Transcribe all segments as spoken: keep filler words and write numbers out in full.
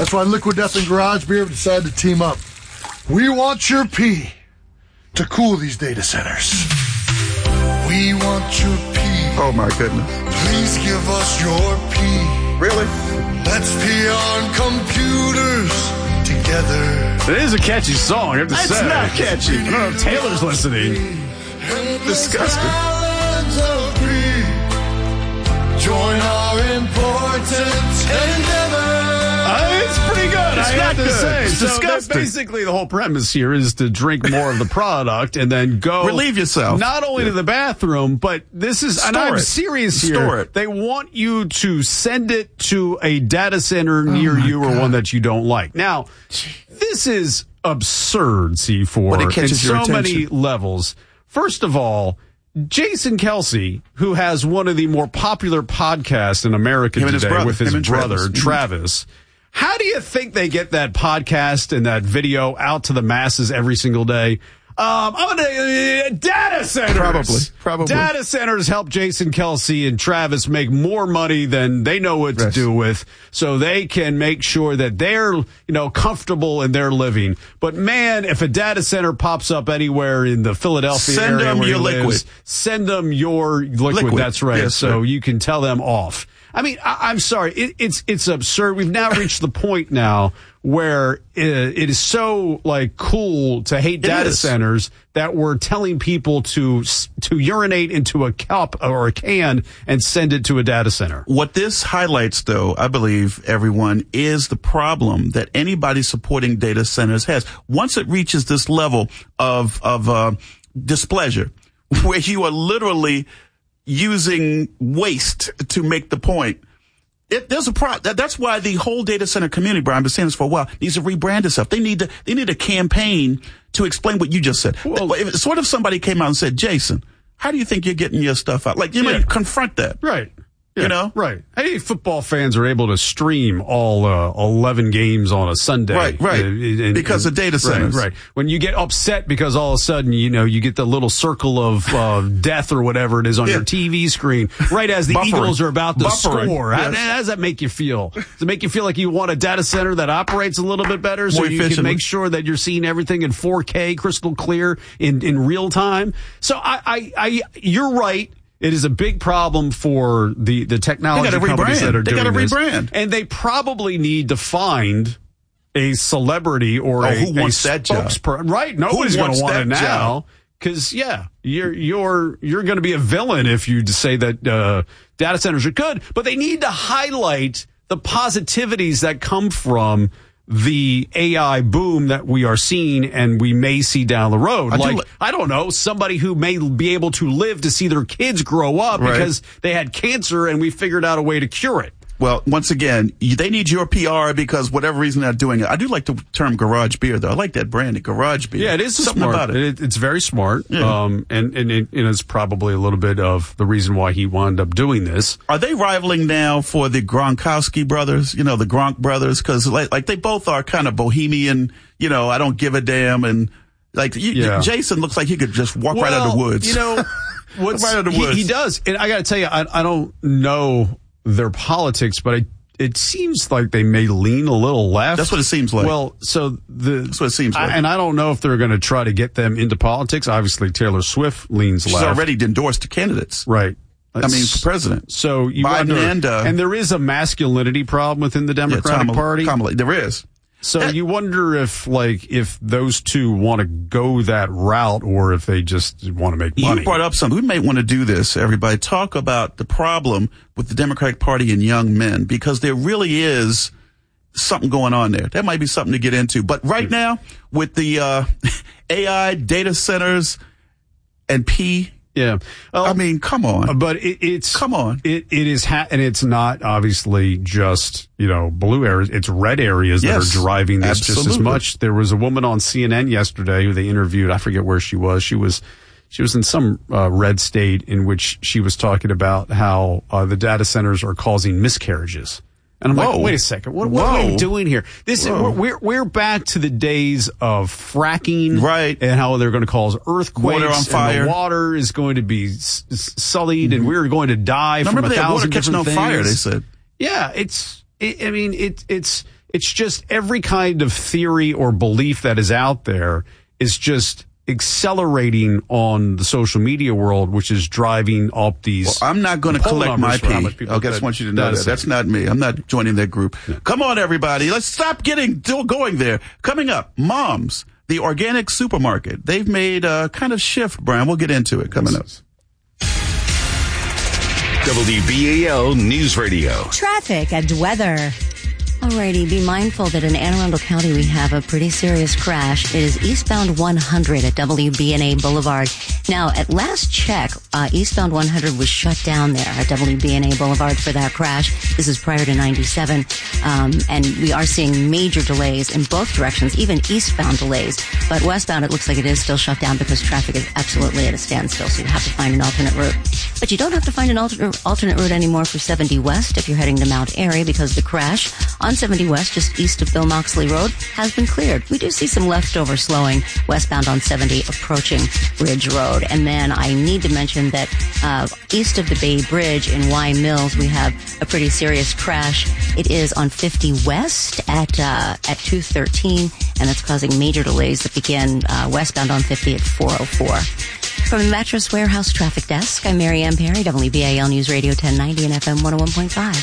That's why Liquid Death and Garage Beer have decided to team up. We want your pee to cool these data centers. We want your pee. Oh, my goodness. Please give us your pee. Really? Let's pee on computers together. It is a catchy song, I have to It's say. not catchy. I don't know if Taylor's listening. Disgusting. Join our important endeavor. Uh, it's pretty good. It's I not have to good. say. It's so disgusting. basically, the whole premise here is to drink more of the product and then go Relieve yourself. Not only Yeah. to the bathroom, but this is. Store and I'm it. serious here. Store it. They want you to send it to a data center near my you or God. one that you don't like. Now, this is absurd. C four But it in catches so your many attention. levels. First of all, Jason Kelsey, who has one of the more popular podcasts in America Him and his today brother. with his Him and brother, Travis. Travis. How do you think they get that podcast and that video out to the masses every single day? Um, I'm gonna uh, data centers. Probably, probably. Data centers help Jason Kelsey and Travis make more money than they know what to Yes. do with, so they can make sure that they're, you know, comfortable in their living. But man, if a data center pops up anywhere in the Philadelphia Send area them where your he lives, liquid. send them your liquid. Liquid. That's right. Yes, so sir. you can tell them off. I mean, I, I'm sorry. It, it's it's absurd. We've now reached the point now where it, it is so like cool to hate It data is. centers that we're telling people to to urinate into a cup or a can and send it to a data center. What this highlights, though, I believe, everyone, is the problem that anybody supporting data centers has. Once it reaches this level of of uh, displeasure, where you are literally using waste to make the point, it, there's a pro. That, that's why the whole data center community, Brian, I've been saying this for a while, needs to rebrand itself. They need to they need a campaign to explain what you just said. Well, if, sort of somebody came out and said, Jason, how do you think you're getting your stuff out? Like, you know, Yeah. you confront that. Right. You Yeah, know? right. Hey, football fans are able to stream all uh, eleven games on a Sunday. Right, right. Uh, and- Because of data centers. Right, right. When you get upset because all of a sudden, you know, you get the little circle of uh, death or whatever it is on Yeah. your T V screen right as the Buffering. Eagles are about to Buffering. score. How, Yes. how does that make you feel? Does it make you feel like you want a data center that operates a little bit better so More you can efficiently. make sure that you're seeing everything in four K, crystal clear, in, in real time? So I, I, I, you're right. It is a big problem for the, the technology They gotta companies rebrand. that are They doing gotta this. rebrand. And they probably need to find a celebrity or Oh, a, who wants a that job? spokesperson. Right. Nobody's going wants to want that it now. job? Because, yeah, you're you're you're going to be a villain if you say that uh, data centers are good. But they need to highlight the positivities that come from the A I boom that we are seeing and we may see down the road. I do like, li- I don't know, somebody who may be able to live to see their kids grow up Right. because they had cancer and we figured out a way to cure it. Well, once again, you, they need your P R because whatever reason they're doing it. I do like the term garage beer, though. I like that brand, garage beer. Yeah, it is something smart. about it. It, it's very smart. Yeah. Um, and, and it, it is probably a little bit of the reason why he wound up doing this. Are they rivaling now for the Gronkowski brothers? You know, the Gronk brothers, because like, like they both are kind of bohemian. You know, I don't give a damn, and like you, Yeah. Jason looks like he could just walk right out of the woods. You know, what's, Right out of the he, woods. he does. And I got to tell you, I, I don't know their politics, but I, it seems like they may lean a little left. That's what it seems like. Well, so the That's what it seems like. I, and I don't know if they're going to try to get them into politics. Obviously, Taylor Swift leans She's left. already endorsed the candidates. Right. I mean, for president. So you Biden wonder, and, uh, and there is a masculinity problem within the Yeah, Democratic Kamala- Party. Kamala, there is. So That- you wonder if, like, if those two want to go that route or if they just want to make money. You brought up something. We may want to do this, everybody. Talk about the problem with the Democratic Party and young men, because there really is something going on there. That might be something to get into. But right now, with the uh, A I, data centers, and P, Yeah. Well, I mean, come on. but it, it's Come on. It it is, ha- and it's not obviously just you know blue areas. It's red areas Yes, that are driving this just as absolutely. much. There was a woman on C N N yesterday who they interviewed. I forget where she was. She was she was in some uh, red state in which she was talking about how uh, the data centers are causing miscarriages. And I'm Whoa. like, wait a second, what, what are we Whoa. doing here? This is, Whoa. we're, we're we're back to the days of fracking, Right. And how they're going to cause earthquakes, Water on and fire. the water is going to be s- s- sullied, and we're going to die I from remember a they had water thousand catching on different fire, they things. said. Yeah, it's. It, I mean, it, it's It's just every kind of theory or belief that is out there is just accelerating on the social media world, which is driving up these. Well, I'm not going to collect my pee. I just want you to know that. That's not me. I'm not joining that group. Yeah. Come on, everybody. Let's stop getting still going there. Coming up, Moms, the organic supermarket. They've made a kind of shift, Brian. We'll get into it coming up. W B A L News Radio. Traffic and weather. Alrighty, be mindful that in Anne Arundel County we have a pretty serious crash. It is eastbound one hundred at W B N A Boulevard. Now, at last check, uh, eastbound one hundred was shut down there at W B N A Boulevard for that crash. This is prior to ninety-seven. Um, and we are seeing major delays in both directions, even eastbound delays. But westbound, it looks like it is still shut down because traffic is absolutely at a standstill, so you have to find an alternate route. But you don't have to find an alternate, alternate route anymore for seventy West if you're heading to Mount Airy, because the crash on seventy West, just east of Bill Moxley Road, has been cleared. We do see some leftover slowing westbound on seventy approaching Ridge Road. And then I need to mention that uh, east of the Bay Bridge in Y Mills, we have a pretty serious crash. It is on fifty West at uh, at two thirteen, and it's causing major delays that begin uh, westbound on fifty at four oh four. From the Mattress Warehouse Traffic Desk, I'm Mary Ann Perry, W B A L News Radio ten ninety and F M one oh one point five.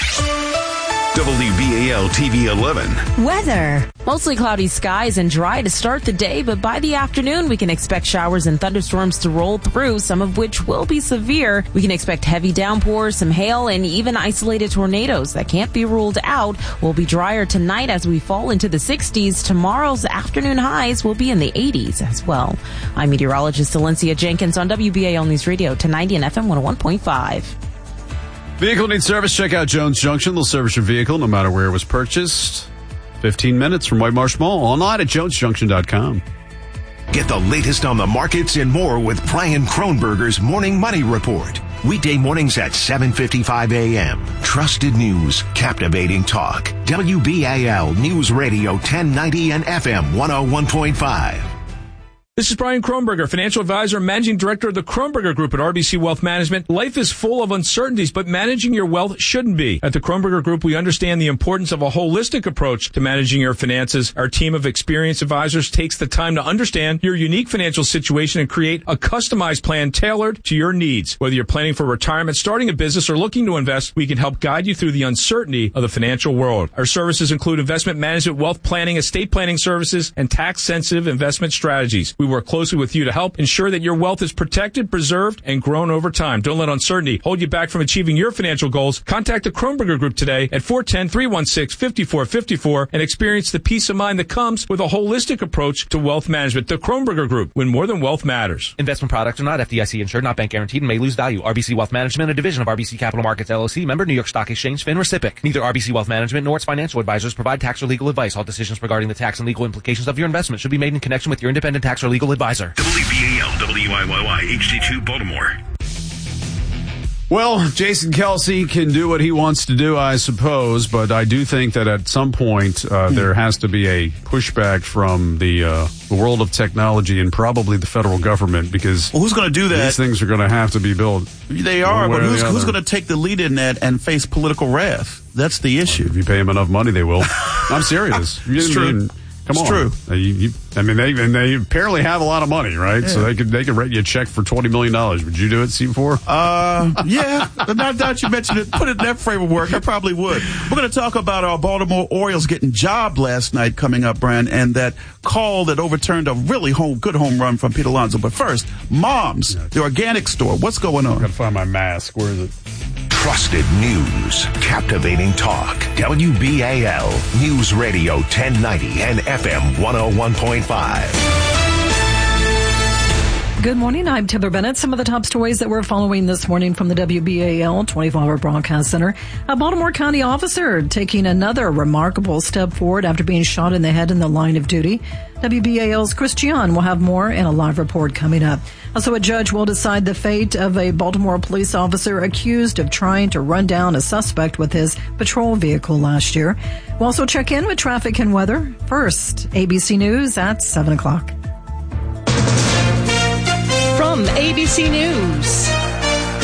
W B A L T V eleven. Weather. Mostly cloudy skies and dry to start the day, but by the afternoon we can expect showers and thunderstorms to roll through, some of which will be severe. We can expect heavy downpours, some hail, and even isolated tornadoes that can't be ruled out. Will be drier tonight as we fall into the sixties. Tomorrow's afternoon highs will be in the eighties as well. I'm meteorologist Valencia Jenkins on W B A L News Radio ten ninety and F M one oh one point five. Vehicle needs service? Check out Jones Junction. They'll service your vehicle no matter where it was purchased. fifteen minutes from White Marsh Mall. Online at jones junction dot com. Get the latest on the markets and more with Brian Kronberger's Morning Money Report. Weekday mornings at seven fifty-five a.m. Trusted news, captivating talk. W B A L News Radio ten ninety and F M one oh one point five. This is Brian Kronberger, financial advisor and managing director of the Kronberger Group at R B C Wealth Management. Life is full of uncertainties, but managing your wealth shouldn't be. At the Kronberger Group, we understand the importance of a holistic approach to managing your finances. Our team of experienced advisors takes the time to understand your unique financial situation and create a customized plan tailored to your needs. Whether you're planning for retirement, starting a business, or looking to invest, we can help guide you through the uncertainty of the financial world. Our services include investment management, wealth planning, estate planning services, and tax-sensitive investment strategies. We We work closely with you to help ensure that your wealth is protected, preserved, and grown over time. Don't let uncertainty hold you back from achieving your financial goals. Contact the Kronberger Group today at four one zero, three one six, five four five four and experience the peace of mind that comes with a holistic approach to wealth management. The Kronberger Group, when more than wealth matters. Investment products are not F D I C insured, not bank guaranteed, and may lose value. R B C Wealth Management, a division of R B C Capital Markets L L C, member New York Stock Exchange, FINRA S I P C. Neither R B C Wealth Management nor its financial advisors provide tax or legal advice. All decisions regarding the tax and legal implications of your investment should be made in connection with your independent tax or legal advisor. W B A L W I Y Y H D two Baltimore. Well, Jason Kelsey can do what he wants to do, I suppose, but I do think that at some point uh, there has to be a pushback from the, uh, the world of technology and probably the federal government, because well, who's going to do that? These things are going to have to be built. They are, but who's, who's going to take the lead in that and face political wrath? That's the issue. Well, if you pay them enough money, they will. I'm serious. It's true. Mean, Come it's on. true. Uh, you, you, I mean, they and they apparently have a lot of money, right? Yeah. So they could they could write you a check for twenty million dollars. Would you do it, C four? Uh, yeah. Now that you mentioned it, put it in that frame of work, I probably would. We're going to talk about our Baltimore Orioles getting jobbed last night coming up, Brian, and that call that overturned a really home, good home run from Pete Alonso. But first, Moms, the organic store. What's going on? I've got to find my mask. Where is it? Trusted news, captivating talk. W B A L News Radio ten ninety and F M one oh one point five. Good morning. I'm Taylor Bennett. Some of the top stories that we're following this morning from the W B A L twenty-four hour Broadcast Center. A Baltimore County officer taking another remarkable step forward after being shot in the head in the line of duty. W B A L's Chris Gian will have more in a live report coming up. Also, a judge will decide the fate of a Baltimore police officer accused of trying to run down a suspect with his patrol vehicle last year. We'll also check in with traffic and weather. First, A B C News at seven o'clock. From A B C News, I'm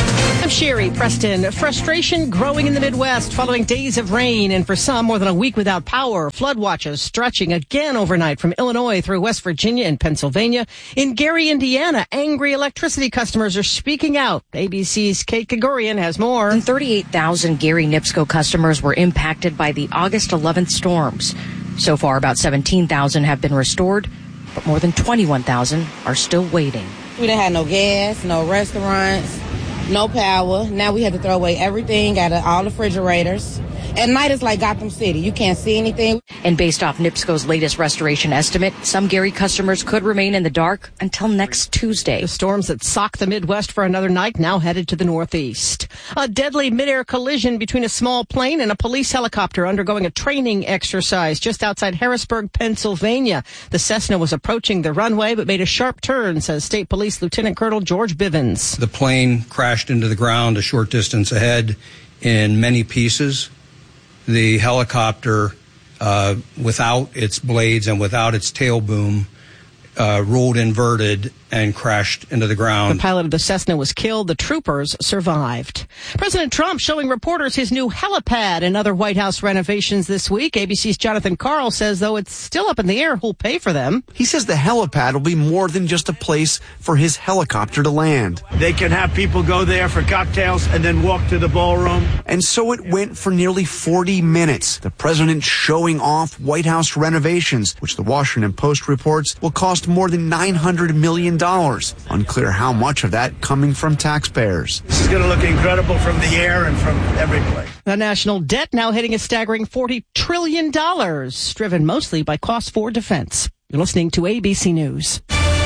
Sherry, Preston. Frustration growing in the Midwest following days of rain and for some more than a week without power. Flood watches stretching again overnight from Illinois through West Virginia and Pennsylvania. In Gary, Indiana, angry electricity customers are speaking out. A B C's Kate Gagorian has more. thirty-eight thousand Gary NIPSCO customers were impacted by the August eleventh storms. So far, about seventeen thousand have been restored, but more than twenty-one thousand are still waiting. We didn't have no gas, no restaurants, no power. Now we have to throw away everything out of all the refrigerators. At night, it's like Gotham City. You can't see anything. And based off NIPSCO's latest restoration estimate, some Gary customers could remain in the dark until next Tuesday. The storms that socked the Midwest for another night now headed to the Northeast. A deadly midair collision between a small plane and a police helicopter undergoing a training exercise just outside Harrisburg, Pennsylvania. The Cessna was approaching the runway but made a sharp turn, says State Police Lieutenant Colonel George Bivens. The plane crashed into the ground a short distance ahead in many pieces. The helicopter, uh, without its blades and without its tail boom, uh, rolled inverted and crashed into the ground. The pilot of the Cessna was killed. The troopers survived. President Trump showing reporters his new helipad and other White House renovations this week. A B C's Jonathan Karl says, though it's still up in the air who'll pay for them. He says the helipad will be more than just a place for his helicopter to land. They can have people go there for cocktails and then walk to the ballroom. And so it went for nearly forty minutes. The president showing off White House renovations, which the Washington Post reports will cost more than nine hundred million dollars. Unclear how much of that coming from taxpayers. This is going to look incredible from the air and from every place. The national debt now hitting a staggering forty trillion dollars, driven mostly by costs for defense. You're listening to A B C News.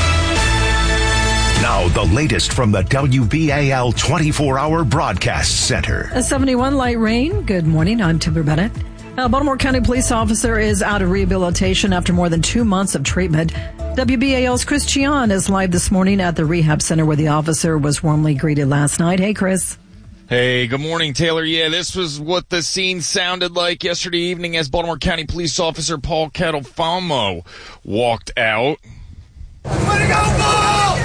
Now the latest from the W B A L twenty-four hour Broadcast Center. A seventy-one light rain. Good morning. I'm Timber Bennett. A Baltimore County police officer is out of rehabilitation after more than two months of treatment. W B A L's Chris Chion is live this morning at the rehab center where the officer was warmly greeted last night. Hey, Chris. Hey, good morning, Taylor. Yeah, this was what the scene sounded like yesterday evening as Baltimore County police officer Paul Catalfamo walked out. Way to go, Paul!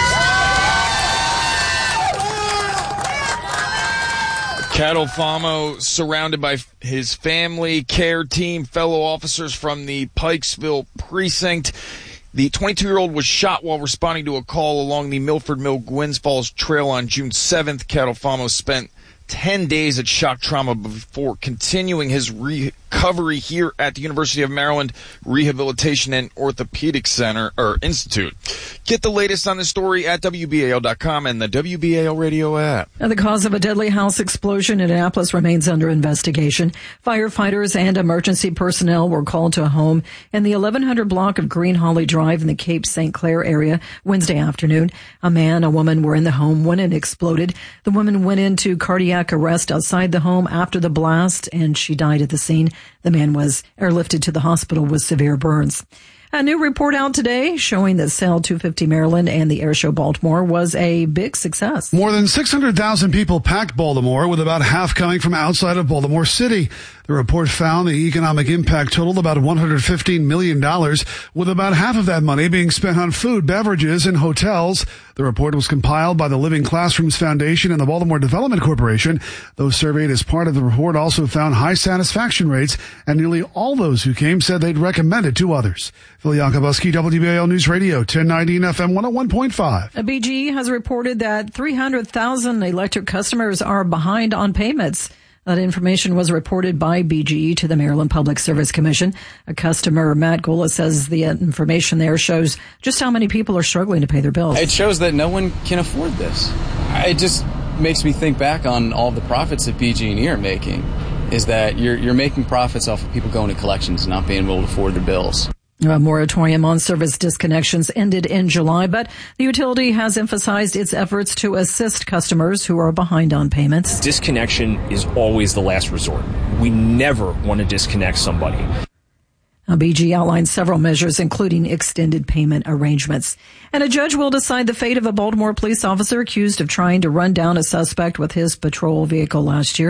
Catalfamo surrounded by his family, care team, fellow officers from the Pikesville precinct. The twenty-two-year-old was shot while responding to a call along the Milford Mill Gwynns Falls Trail on June seventh. Catalfamo spent ten days at shock trauma before continuing his recovery here at the University of Maryland Rehabilitation and Orthopedic Center or Institute. Get the latest on the story at W B A L dot com and the W B A L radio app. Now, the cause of a deadly house explosion in Annapolis remains under investigation. Firefighters and emergency personnel were called to a home in the eleven hundred block of Green Holly Drive in the Cape Saint Clair area Wednesday afternoon. A man, a woman were in the home when it exploded. The woman went into cardiac arrest outside the home after the blast, and she died at the scene. The man was airlifted to the hospital with severe burns. A new report out today showing that Sail two fifty Maryland and the Air Show Baltimore was a big success. More than six hundred thousand people packed Baltimore, with about half coming from outside of Baltimore City. The report found the economic impact totaled about one hundred fifteen million dollars, with about half of that money being spent on food, beverages, and hotels. The report was compiled by the Living Classrooms Foundation and the Baltimore Development Corporation. Those surveyed as part of the report also found high satisfaction rates, and nearly all those who came said they'd recommend it to others. Phil Yakobuski, W B A L News Radio, ten ninety and F M one oh one point five. A B G E has reported that three hundred thousand electric customers are behind on payments. That information was reported by B G E to the Maryland Public Service Commission. A customer, Matt Gula, says the information there shows just how many people are struggling to pay their bills. It shows that no one can afford this. It just makes me think back on all the profits that B G and E are making, is that you're, you're making profits off of people going to collections and not being able to afford their bills. A moratorium on service disconnections ended in July, but the utility has emphasized its efforts to assist customers who are behind on payments. Disconnection is always the last resort. We never want to disconnect somebody. Now, B G outlined several measures, including extended payment arrangements. And a judge will decide the fate of a Baltimore police officer accused of trying to run down a suspect with his patrol vehicle last year.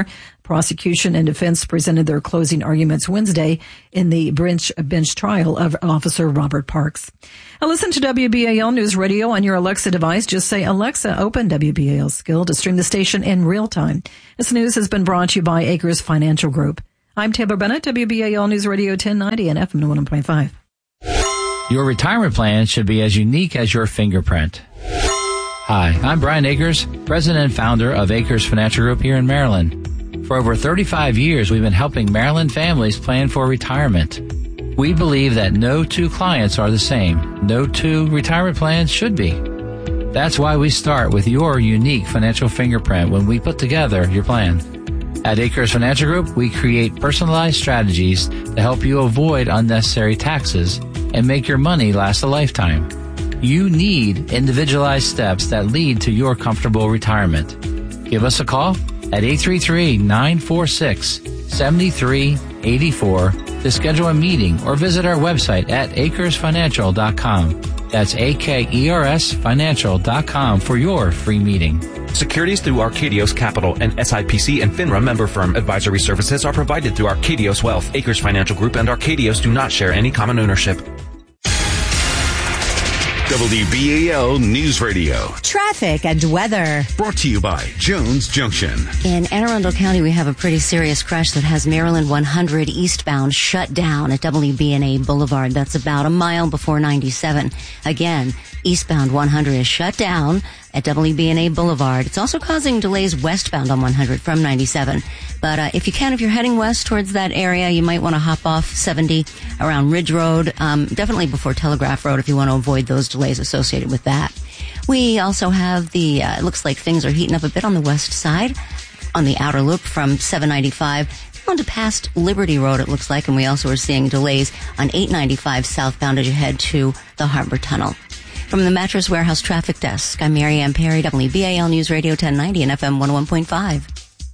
Prosecution and defense presented their closing arguments Wednesday in the bench, bench trial of Officer Robert Parks. Now listen to W B A L News Radio on your Alexa device. Just say, Alexa, open W B A L skill to stream the station in real time. This news has been brought to you by Acres Financial Group. I'm Taylor Bennett, W B A L News Radio ten ninety and F M one oh one point five. Your retirement plan should be as unique as your fingerprint. Hi, I'm Brian Akers, president and founder of Acres Financial Group here in Maryland. For over thirty-five years, we've been helping Maryland families plan for retirement. We believe that no two clients are the same. No two retirement plans should be. That's why we start with your unique financial fingerprint when we put together your plan. At Acres Financial Group, we create personalized strategies to help you avoid unnecessary taxes and make your money last a lifetime. You need individualized steps that lead to your comfortable retirement. Give us a call at eight three three, nine four six, seven three eight four to schedule a meeting or visit our website at acres financial dot com. That's A K E R S financial dot com for your free meeting. Securities through Arcadios Capital and S I P C and FINRA member firm advisory services are provided through Arcadios Wealth. Acres Financial Group and Arcadios do not share any common ownership. W B A L News Radio. Traffic and weather. Brought to you by Jones Junction. In Anne Arundel County, we have a pretty serious crash that has Maryland one hundred eastbound shut down at W B N A Boulevard. That's about a mile before ninety-seven. Again, eastbound one hundred is shut down at W B N A Boulevard. It's also causing delays westbound on one hundred from ninety-seven. But uh, if you can, if you're heading west towards that area, you might want to hop off seventy around Ridge Road, um, definitely before Telegraph Road if you want to avoid those delays associated with that. We also have the, uh, it looks like things are heating up a bit on the west side, on the outer loop from seven ninety-five on to past Liberty Road, it looks like, and we also are seeing delays on eight ninety-five southbound as you head to the Harbor Tunnel. From the Mattress Warehouse Traffic Desk, I'm Mary Ann Perry, W B A L News Radio ten ninety and F M one oh one point five.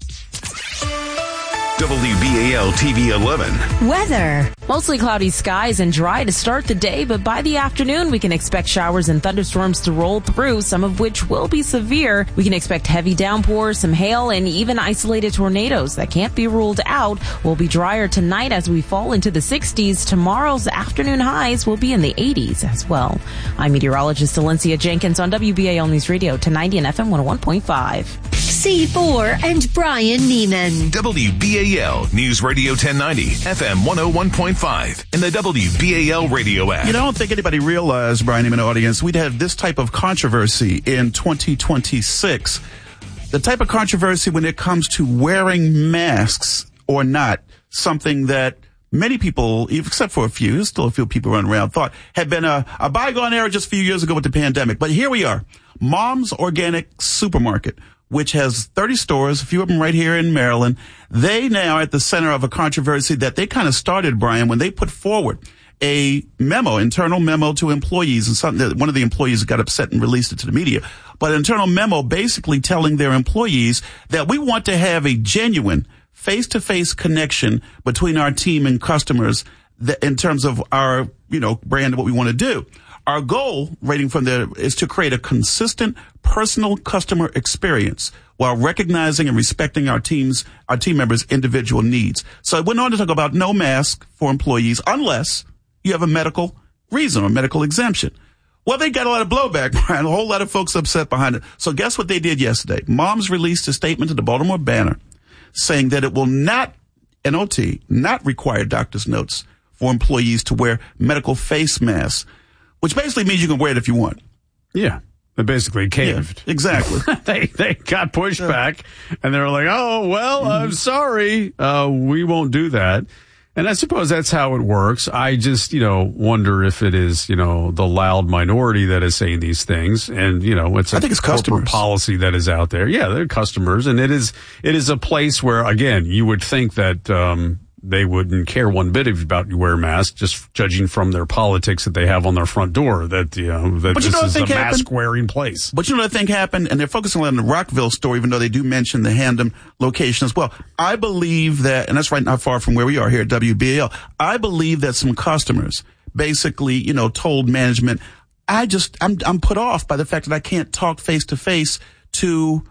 W B A L T V eleven. Weather. Mostly cloudy skies and dry to start the day, but by the afternoon we can expect showers and thunderstorms to roll through, some of which will be severe. We can expect heavy downpours, some hail, and even isolated tornadoes that can't be ruled out. Will be drier tonight as we fall into the sixties. Tomorrow's afternoon highs will be in the eighties as well. I'm meteorologist Alencia Jenkins on W B A L News Radio ten ninety and F M one oh one point five. C four and Brian Neiman. W B A L News Radio ten ninety, F M one oh one point five, and the W B A L radio app. You know, I don't think anybody realized, Brian Neiman, audience, we'd have this type of controversy in twenty twenty-six. The type of controversy when it comes to wearing masks or not, something that many people, except for a few, still a few people running around, thought had been a, a bygone era just a few years ago with the pandemic. But here we are. Mom's Organic Supermarket, which has thirty stores, a few of them right here in Maryland. They now are at the center of a controversy that they kind of started, Brian, when they put forward a memo, internal memo to employees, and something that one of the employees got upset and released it to the media. But an internal memo basically telling their employees that we want to have a genuine face-to-face connection between our team and customers that, in terms of our, you know, brand and what we want to do. Our goal, rating from there, is to create a consistent, personal customer experience while recognizing and respecting our teams, our team members' individual needs. So it went on to talk about no mask for employees unless you have a medical reason or medical exemption. Well, they got a lot of blowback, Brian. A whole lot of folks upset behind it. So guess what they did yesterday? Moms released a statement to the Baltimore Banner saying that it will not, N O T, not require doctor's notes for employees to wear medical face masks, which basically means you can wear it if you want. Yeah. They basically caved. Yeah, exactly. they they got pushed yeah. back, and they were like, oh, well, mm-hmm. I'm sorry. Uh, we won't do that. And I suppose that's how it works. I just, you know, wonder if it is, you know, the loud minority that is saying these things. And, you know, it's a I think it's corporate customers. policy that is out there. Yeah, they're customers. And it is, it is a place where, again, you would think that, um, they wouldn't care one bit about you wear a mask, just judging from their politics that they have on their front door, that, you know, that but this you know is a happened? mask-wearing place. But you know what I think happened? And they're focusing on the Rockville store, even though they do mention the Hamden location as well. I believe that, and that's right not far from where we are here at W B A L, I believe that some customers basically, you know, told management, I just, I'm, I'm put off by the fact that I can't talk face-to-face to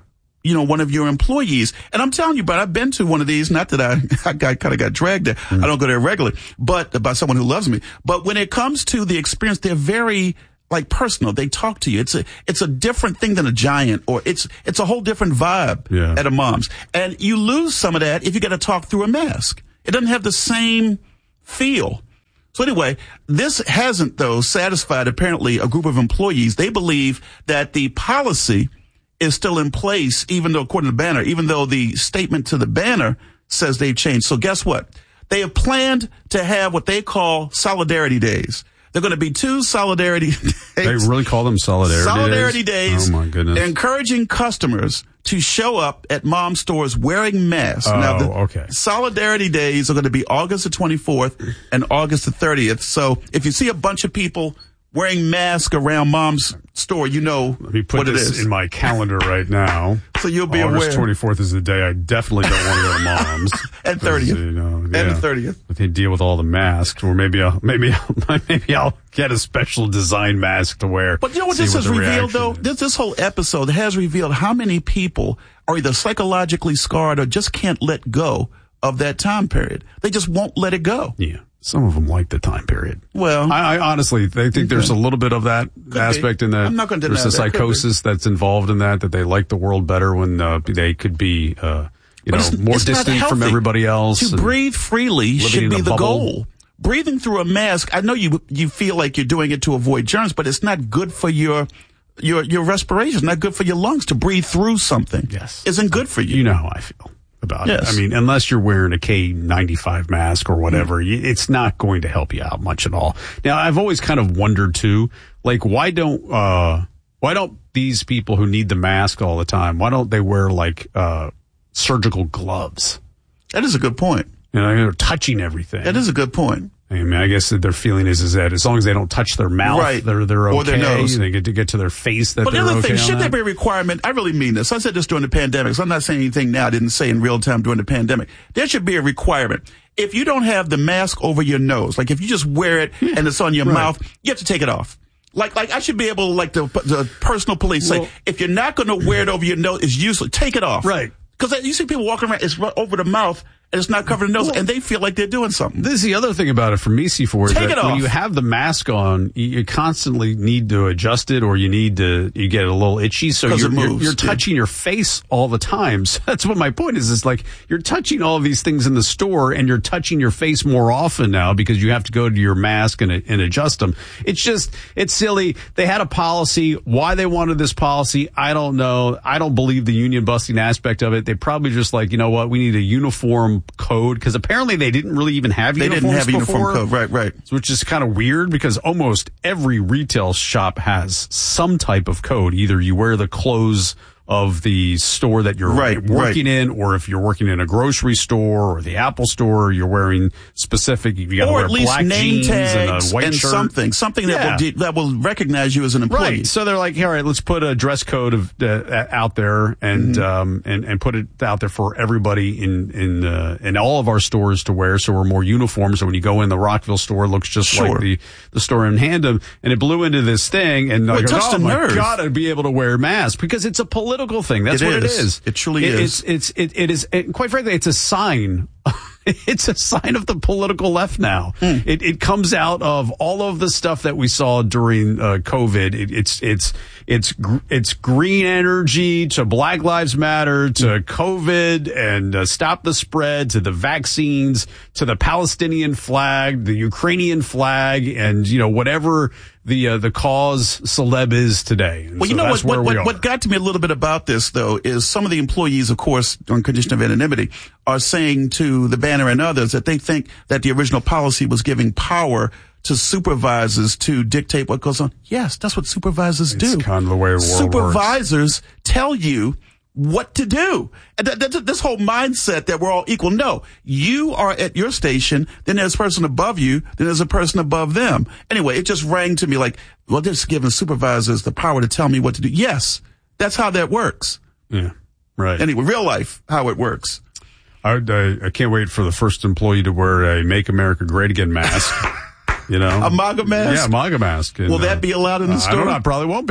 you know, one of your employees. And I'm telling you, but I've been to one of these, not that I, I got, kind of got dragged there. Mm. I don't go there regularly, but by someone who loves me. But when it comes to the experience, they're very, like, personal. They talk to you. It's a, it's a different thing than a Giant, or it's, it's a whole different vibe yeah. at a Mom's. And you lose some of that if you got to talk through a mask. It doesn't have the same feel. So anyway, this hasn't, though, satisfied apparently a group of employees. They believe that the policy is still in place, even though, according to the banner, even though the statement to the banner says they've changed. So guess what? They have planned to have what they call solidarity days. They're going to be two solidarity days. They really call them solidarity, solidarity days? days. Oh, my goodness. Encouraging customers to show up at Mom stores wearing masks. Oh, now, the okay. Solidarity days are going to be August the twenty-fourth and August the thirtieth. So if you see a bunch of people wearing masks around Mom's store, you know Let me put what this it is. in my calendar right now. So you'll be August aware. twenty-fourth is the day I definitely don't want to go to Mom's. And thirtieth. You know, And yeah. the thirtieth. But they deal with all the masks, or maybe I'll, maybe I'll, maybe I'll get a special design mask to wear. But you know what See this what has the revealed, reaction though? is. This, this whole episode has revealed how many people are either psychologically scarred or just can't let go of that time period. They just won't let it go. Yeah. Some of them like the time period. Well, I, I honestly they think there's a little bit of that aspect be. in that. I'm not gonna deny There's a that. Could psychosis that's involved in that, that they like the world better when uh, they could be, uh, you But know, it's- more it's not distant from healthy. everybody else. To and breathe freely living should in be a the bubble. goal. Breathing through a mask, I know you you feel like you're doing it to avoid germs, but it's not good for your your your respiration. It's not good for your lungs to breathe through something. Yes, isn't good for you. You know how I feel about Yes. it. I mean, unless you're wearing a K ninety-five mask or whatever, mm. it's not going to help you out much at all. Now, I've always kind of wondered too, like, why don't, uh, why don't these people who need the mask all the time, why don't they wear like, uh, surgical gloves? That is a good point. You know, they're touching everything. That is a good point. I mean, I guess that their feeling is, is that as long as they don't touch their mouth, Right. they're, they're okay. Or their nose. They get to get to their face that But the they're other okay thing, on should that. there be a requirement? I really mean this. I said this during the pandemic, so I'm not saying anything now I didn't say in real time during the pandemic. There should be a requirement. If you don't have the mask over your nose, like if you just wear it Yeah, and it's on your right. mouth, you have to take it off. Like, like I should be able, like the, the personal police Well- say, if you're not going to wear it over your nose, it's useless. Take it off. Right. Because you see people walking around, it's right over the mouth, and it's not covering the nose, Well, and they feel like they're doing something. This is the other thing about it for me, C four, is Take that it when off. you have the mask on, you, you constantly need to adjust it, or you need to, you get a little itchy, so 'Cause you're, it you're, moves, you're yeah. touching your face all the time. So that's what my point is, is like, you're touching all of these things in the store, and you're touching your face more often now, because you have to go to your mask and, and adjust them. It's just, it's silly. They had a policy. Why they wanted this policy, I don't know. I don't believe the union busting aspect of it. They probably just like, you know what, we need a uniform code, because apparently they didn't really even have They uniforms didn't have a before, uniform code. Right, right. which is kind of weird, because almost every retail shop has some type of code. Either you wear the clothes of the store that you're Right, working in, or if you're working in a grocery store or the Apple store, you're wearing specific, you gotta Or wear at least black name jeans tags and a white and shirt. something, something that Yeah. will de- that will recognize you as an employee. Right. So they're like, all right, let's put a dress code of uh, out there and Mm-hmm. um and and put it out there for everybody in in uh, in all of our stores to wear, so we're more uniform. So when you go in the Rockville store, it looks just Sure. like the the store in Handham, and it blew into this thing, and Well, I it go, touched oh the my nerve. god, I'd be able to wear a mask, because it's a political thing. That's It what it is. is. It truly It- is. It's it's it, it is. It, quite frankly, it's a sign. It's a sign of the political left now. Hmm. It, it comes out of all of the stuff that we saw during uh, COVID. It, it's it's it's gr- it's green energy to Black Lives Matter to COVID and uh, stop the spread to the vaccines to the Palestinian flag, the Ukrainian flag, and you know whatever the uh, the cause celeb is today. And Well, you so know that's what, where what, we what, are. what got to me a little bit about this, though, is some of the employees, of course, on condition of anonymity, are saying to the Banner and others that they think that the original policy was giving power to supervisors to dictate what goes on. Yes, that's what supervisors It's do. kind of the way the world works. Supervisors tell you what to do. And that, that, this whole mindset that we're all equal. No, you are at your station, then there's a person above you, then there's a person above them. Anyway, it just rang to me like, well, they're just giving supervisors the power to tell me what to do. Yes, that's how that works. Yeah, right. Anyway, real life, how it works. I, I, I can't wait for the first employee to wear a Make America Great Again mask. You know, A MAGA mask? Yeah, a MAGA mask. And, Will that be allowed in the uh, store? I don't know. It probably won't be.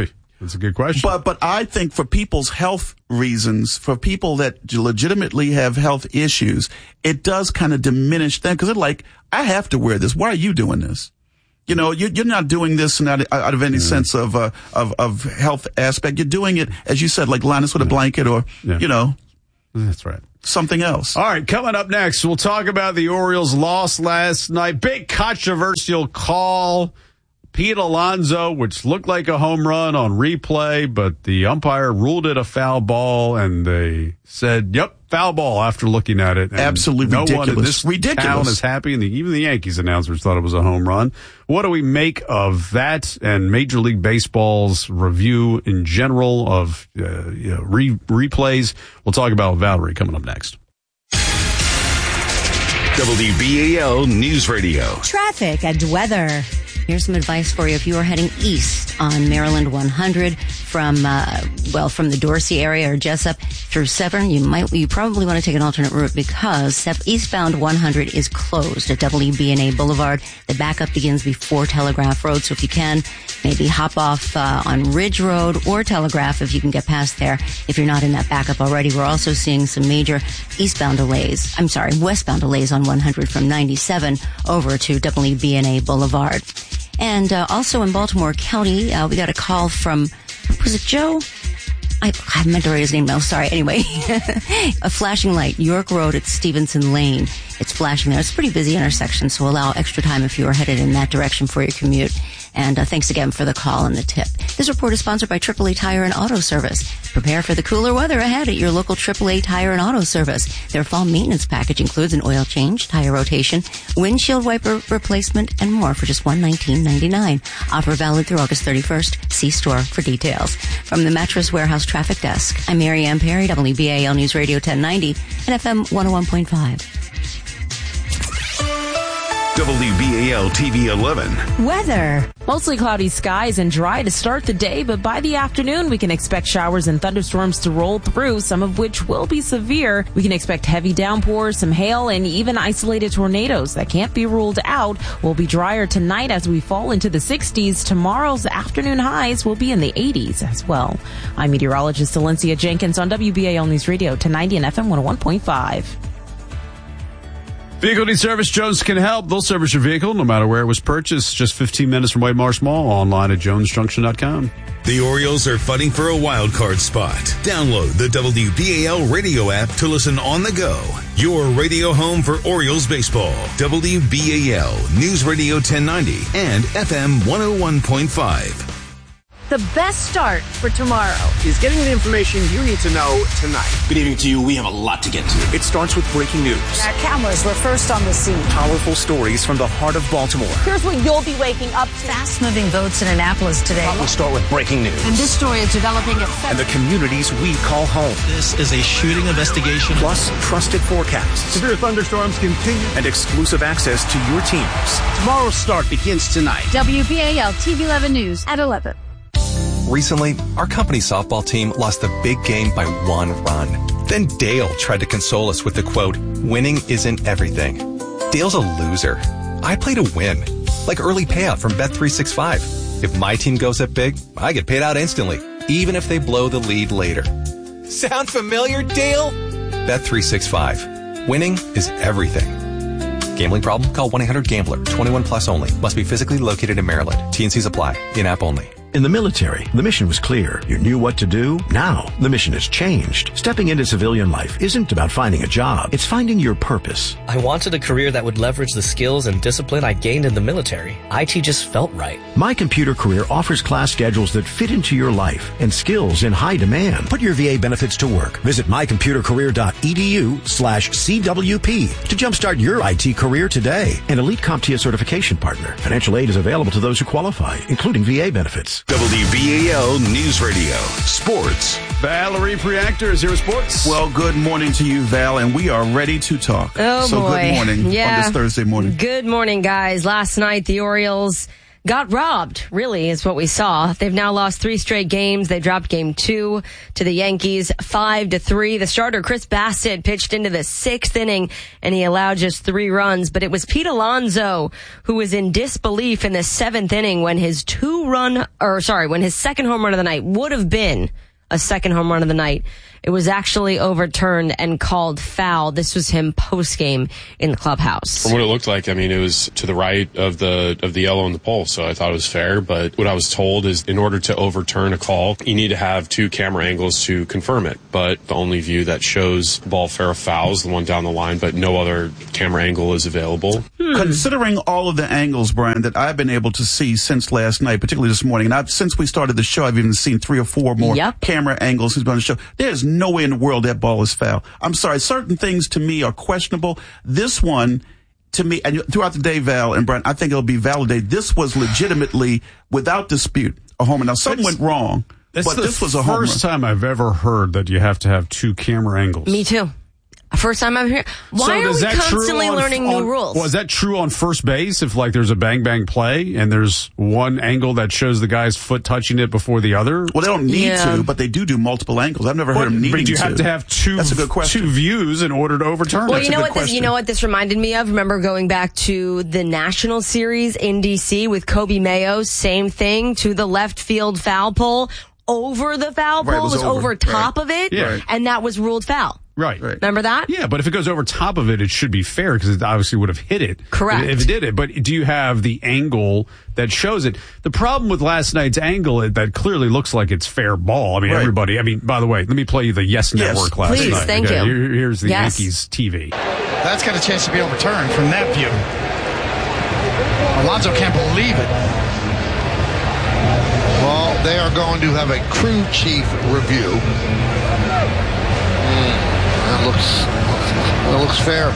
That's a good question. But but I think for people's health reasons, for people that legitimately have health issues, it does kind of diminish them because they're like, I have to wear this. Why are you doing this? You know, you're, you're not doing this out, out of any yeah. sense of, uh, of of health aspect. You're doing it, as you said, like Linus with a blanket or, yeah. you know. That's right. Something else. All right, coming up next, we'll talk about the Orioles' loss last night. Big controversial call. Pete Alonso, which looked like a home run on replay, but the umpire ruled it a foul ball, and they said, yep, foul ball after looking at it. And absolutely no ridiculous. one in this ridiculous. town is happy, and the, even the Yankees announcers thought it was a home run. What do we make of that and Major League Baseball's review in general of uh, you know, re- replays? We'll talk about Valerie coming up next. W B A L News Radio. Traffic and weather. Here's some advice for you if you are heading east on Maryland one hundred from, uh, well, from the Dorsey area or Jessup through Severn. You might, you probably want to take an alternate route because eastbound one hundred is closed at W B N A Boulevard. The backup begins before Telegraph Road. So if you can, maybe hop off, uh, on Ridge Road or Telegraph if you can get past there. If you're not in that backup already, we're also seeing some major eastbound delays. I'm sorry, westbound delays on one hundred from ninety-seven over to W B N A Boulevard. And uh, also in Baltimore County, uh, we got a call from, was it Joe? I, I meant to write his name now. Sorry. Anyway, a flashing light, York Road at Stevenson Lane. It's flashing there. It's a pretty busy intersection, so allow extra time if you are headed in that direction for your commute. And uh, thanks again for the call and the tip. This report is sponsored by triple A Tire and Auto Service. Prepare for the cooler weather ahead at your local triple A Tire and Auto Service. Their fall maintenance package includes an oil change, tire rotation, windshield wiper replacement, and more for just one hundred nineteen dollars and ninety-nine cents. Offer valid through August thirty-first. See store for details. From the Mattress Warehouse Traffic Desk, I'm Mary Ann Perry, W B A L News Radio ten ninety and F M one oh one point five. W B A L T V eleven. Weather. Mostly cloudy skies and dry to start the day, but by the afternoon we can expect showers and thunderstorms to roll through, some of which will be severe. We can expect heavy downpours, some hail, and even isolated tornadoes that can't be ruled out. Will be drier tonight as we fall into the sixties. Tomorrow's afternoon highs will be in the eighties as well. I'm meteorologist Valencia Jenkins on W B A L News Radio ten ninety and F M one oh one point five. Vehicle Need Service, Jones can help. They'll service your vehicle no matter where it was purchased. Just fifteen minutes from White Marsh Mall, online at jones junction dot com. The Orioles are fighting for a wild card spot. Download the W B A L radio app to listen on the go. Your radio home for Orioles baseball. W B A L News Radio ten ninety and F M one oh one point five. The best start for tomorrow is getting the information you need to know tonight. Good evening to you. We have a lot to get to. It starts with breaking news. Our cameras were first on the scene. Powerful stories from the heart of Baltimore. Here's what you'll be waking up to. Fast-moving votes in Annapolis today. We'll start with breaking news. And this story is developing at and the communities we call home. This is a shooting investigation. Plus, trusted forecasts. Severe thunderstorms continue. And exclusive access to your teams. Tomorrow's start begins tonight. W B A L T V eleven News at eleven. Recently, our company softball team lost the big game by one run. Then Dale tried to console us with the quote, "Winning isn't everything." Dale's a loser. I play to win. Like early payout from Bet three sixty-five. If my team goes up big, I get paid out instantly, even if they blow the lead later. Sound familiar, Dale? Bet three sixty-five. Winning is everything. Gambling problem? Call one eight hundred gambler. twenty-one plus only. Must be physically located in Maryland. T and Cs apply. In-app only. In the military, the mission was clear. You knew what to do. Now, the mission has changed. Stepping into civilian life isn't about finding a job. It's finding your purpose. I wanted a career that would leverage the skills and discipline I gained in the military. I T just felt right. My Computer Career offers class schedules that fit into your life and skills in high demand. Put your V A benefits to work. Visit my computer career dot e d u slash C W P to jumpstart your I T career today. An Elite CompTIA certification partner. Financial aid is available to those who qualify, including V A benefits. W B A L News Radio. Sports. Valerie Preactor is here with sports. Well, good morning to you, Val, and we are ready to talk. Oh, so boy. good morning yeah. on this Thursday morning. Good morning, guys. Last night, the Orioles got robbed, really, is what we saw. They've now lost three straight games. They dropped game two to the Yankees, five to three. The starter, Chris Bassett, pitched into the sixth inning, and he allowed just three runs. But it was Pete Alonso who was in disbelief in the seventh inning when his two-run, or sorry, when his second home run of the night would have been a second home run of the night. It was actually overturned and called foul. This was him post-game in the clubhouse. From what it looked like, I mean, it was to the right of the of the yellow and the pole, so I thought it was fair. But what I was told is in order to overturn a call, you need to have two camera angles to confirm it. But the only view that shows the ball fair or foul is the one down the line, but no other camera angle is available. Hmm. Considering all of the angles, Brian, that I've been able to see since last night, particularly this morning, and I've, since we started the show, I've even seen three or four more yep. camera angles since we've been on the show. There's no way in the world that ball is foul. I'm sorry. Certain things to me are questionable. This one, to me, and throughout the day, Val and Brian, I think it'll be validated. This was legitimately, without dispute, a home run. Now, something went wrong, but this was a home run. First time I've ever heard that you have to have two camera angles. Me too. First time I'm here. Why so are we constantly on, learning on, new rules? Well, is that true on first base? If like there's a bang bang play and there's one angle that shows the guy's foot touching it before the other? Well, they don't need yeah. to, but they do do multiple angles. I've never heard but, them needing But you to. have to have two. That's a good question. Two views in order to overturn. Well, That's you know a what good this, question. you know what this reminded me of. Remember going back to the National Series in D C with Kobe Mayo, same thing, to the left field foul pole, over the foul pole, right, it was, was over, over top right. of it, Yeah. and that was ruled foul. Right. right. Remember that? Yeah, but if it goes over top of it, it should be fair because it obviously would have hit it. Correct. If it did it. But do you have the angle that shows it? The problem with last night's angle is that clearly looks like it's fair ball. I mean, right. everybody, I mean, by the way, let me play you the Yes Network yes, last please, night. thank okay? you. Here, here's the yes. Yankees T V. That's got a chance to be overturned from that view. Alonso can't believe it. Well, they are going to have a crew chief review. Mm, that looks, that looks fair.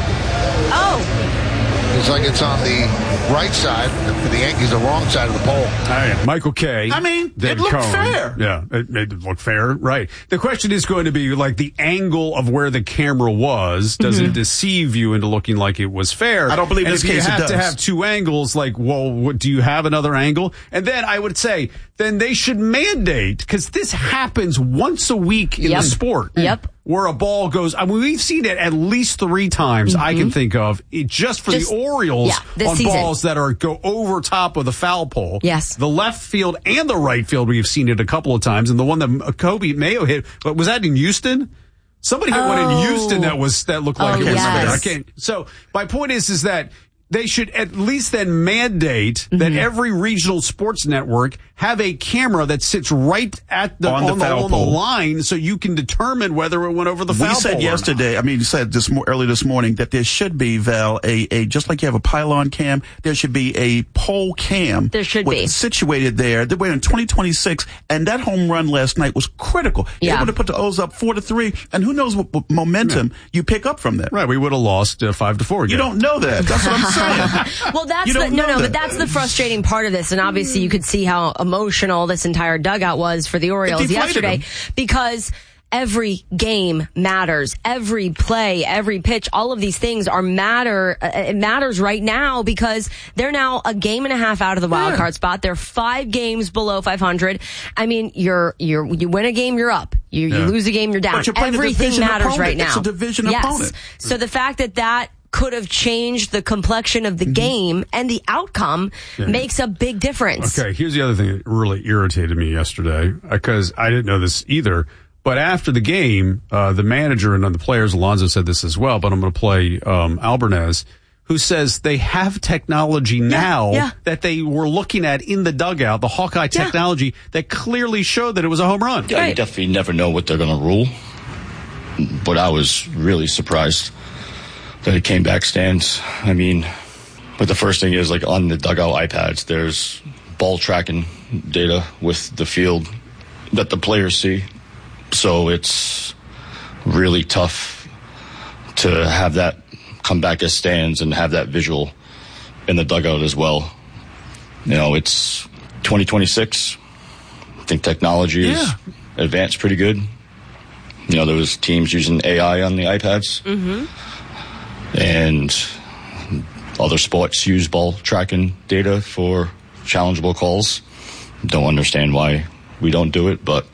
Oh. Looks like it's on the right side, and for the Yankees, the wrong side of the pole. Right, Michael Kay. I mean, Dave it looked Cohen. fair. Yeah, it, it looked fair, right. The question is going to be, like, the angle of where the camera was, does Mm-hmm. it deceive you into looking like it was fair? I don't believe in and this if case you it have to does. have two angles, like, well, what, do you have another angle? And then I would say, then they should mandate, because this happens once a week in Yep. the sport. Yep. Where a ball goes, I mean, we've seen it at least three times I can think of, it, just for Just- the Orioles yeah, this on season. balls that are go over top of the foul pole. Yes. The left field and the right field, we've seen it a couple of times. And the one that Kobe Mayo hit, but was that in Houston? Somebody hit one in Oh. Houston that was, that looked like Oh, it was yes. fair. I can't, so my point is, is that they should at least then mandate that every regional sports network have a camera that sits right at the On on the the, foul on the pole. line, so you can determine whether it went over the foul We pole. said or yesterday, I mean, you said this mo- early this morning that there should be, Val, a, a just like you have a pylon cam, there should be a pole cam. There should with, be. situated there. We're in twenty twenty-six, and that home run last night was critical. You're Yeah. able to put the O's up four to three, and who knows what, what momentum you pick up from that. Right, we would have lost uh, five to four. You again. don't know that. That's what I'm saying. Well, that's You the, don't no, know no, that. but that's the frustrating part of this. And obviously you could see how emotional this entire dugout was for the Orioles deflated yesterday them. because every game matters. Every play, every pitch, all of these things are matter. Uh, it matters right now because they're now a game and a half out of the wild Yeah. card spot. They're five games below five hundred. I mean, you're, you're, you win a game, you're up. You, Yeah. you lose a game, you're down. But you're playing a Everything division matters opponent. right now. It's a division yes. opponent. So the fact that that could have changed the complexion of the Mm-hmm. game and the outcome Yeah. makes a big difference. Okay, here's the other thing that really irritated me yesterday because I didn't know this either. But after the game, uh, the manager and the players, Alonso said this as well, but I'm going to play um, Albernez, who says they have technology now yeah. that they were looking at in the dugout, the Hawkeye Yeah. technology that clearly showed that it was a home run. Yeah, you definitely never know what they're going to rule. But I was really surprised that it came back stands. I mean, but the first thing is, like, on the dugout iPads, there's ball tracking data with the field that the players see. So it's really tough to have that come back as stands and have that visual in the dugout as well. You know, it's twenty twenty-six. I think technology is Yeah. advanced pretty good. You know, there was teams using A I on the iPads. Mm-hmm. And other sports use ball tracking data for challengeable calls. Don't understand why we don't do it, but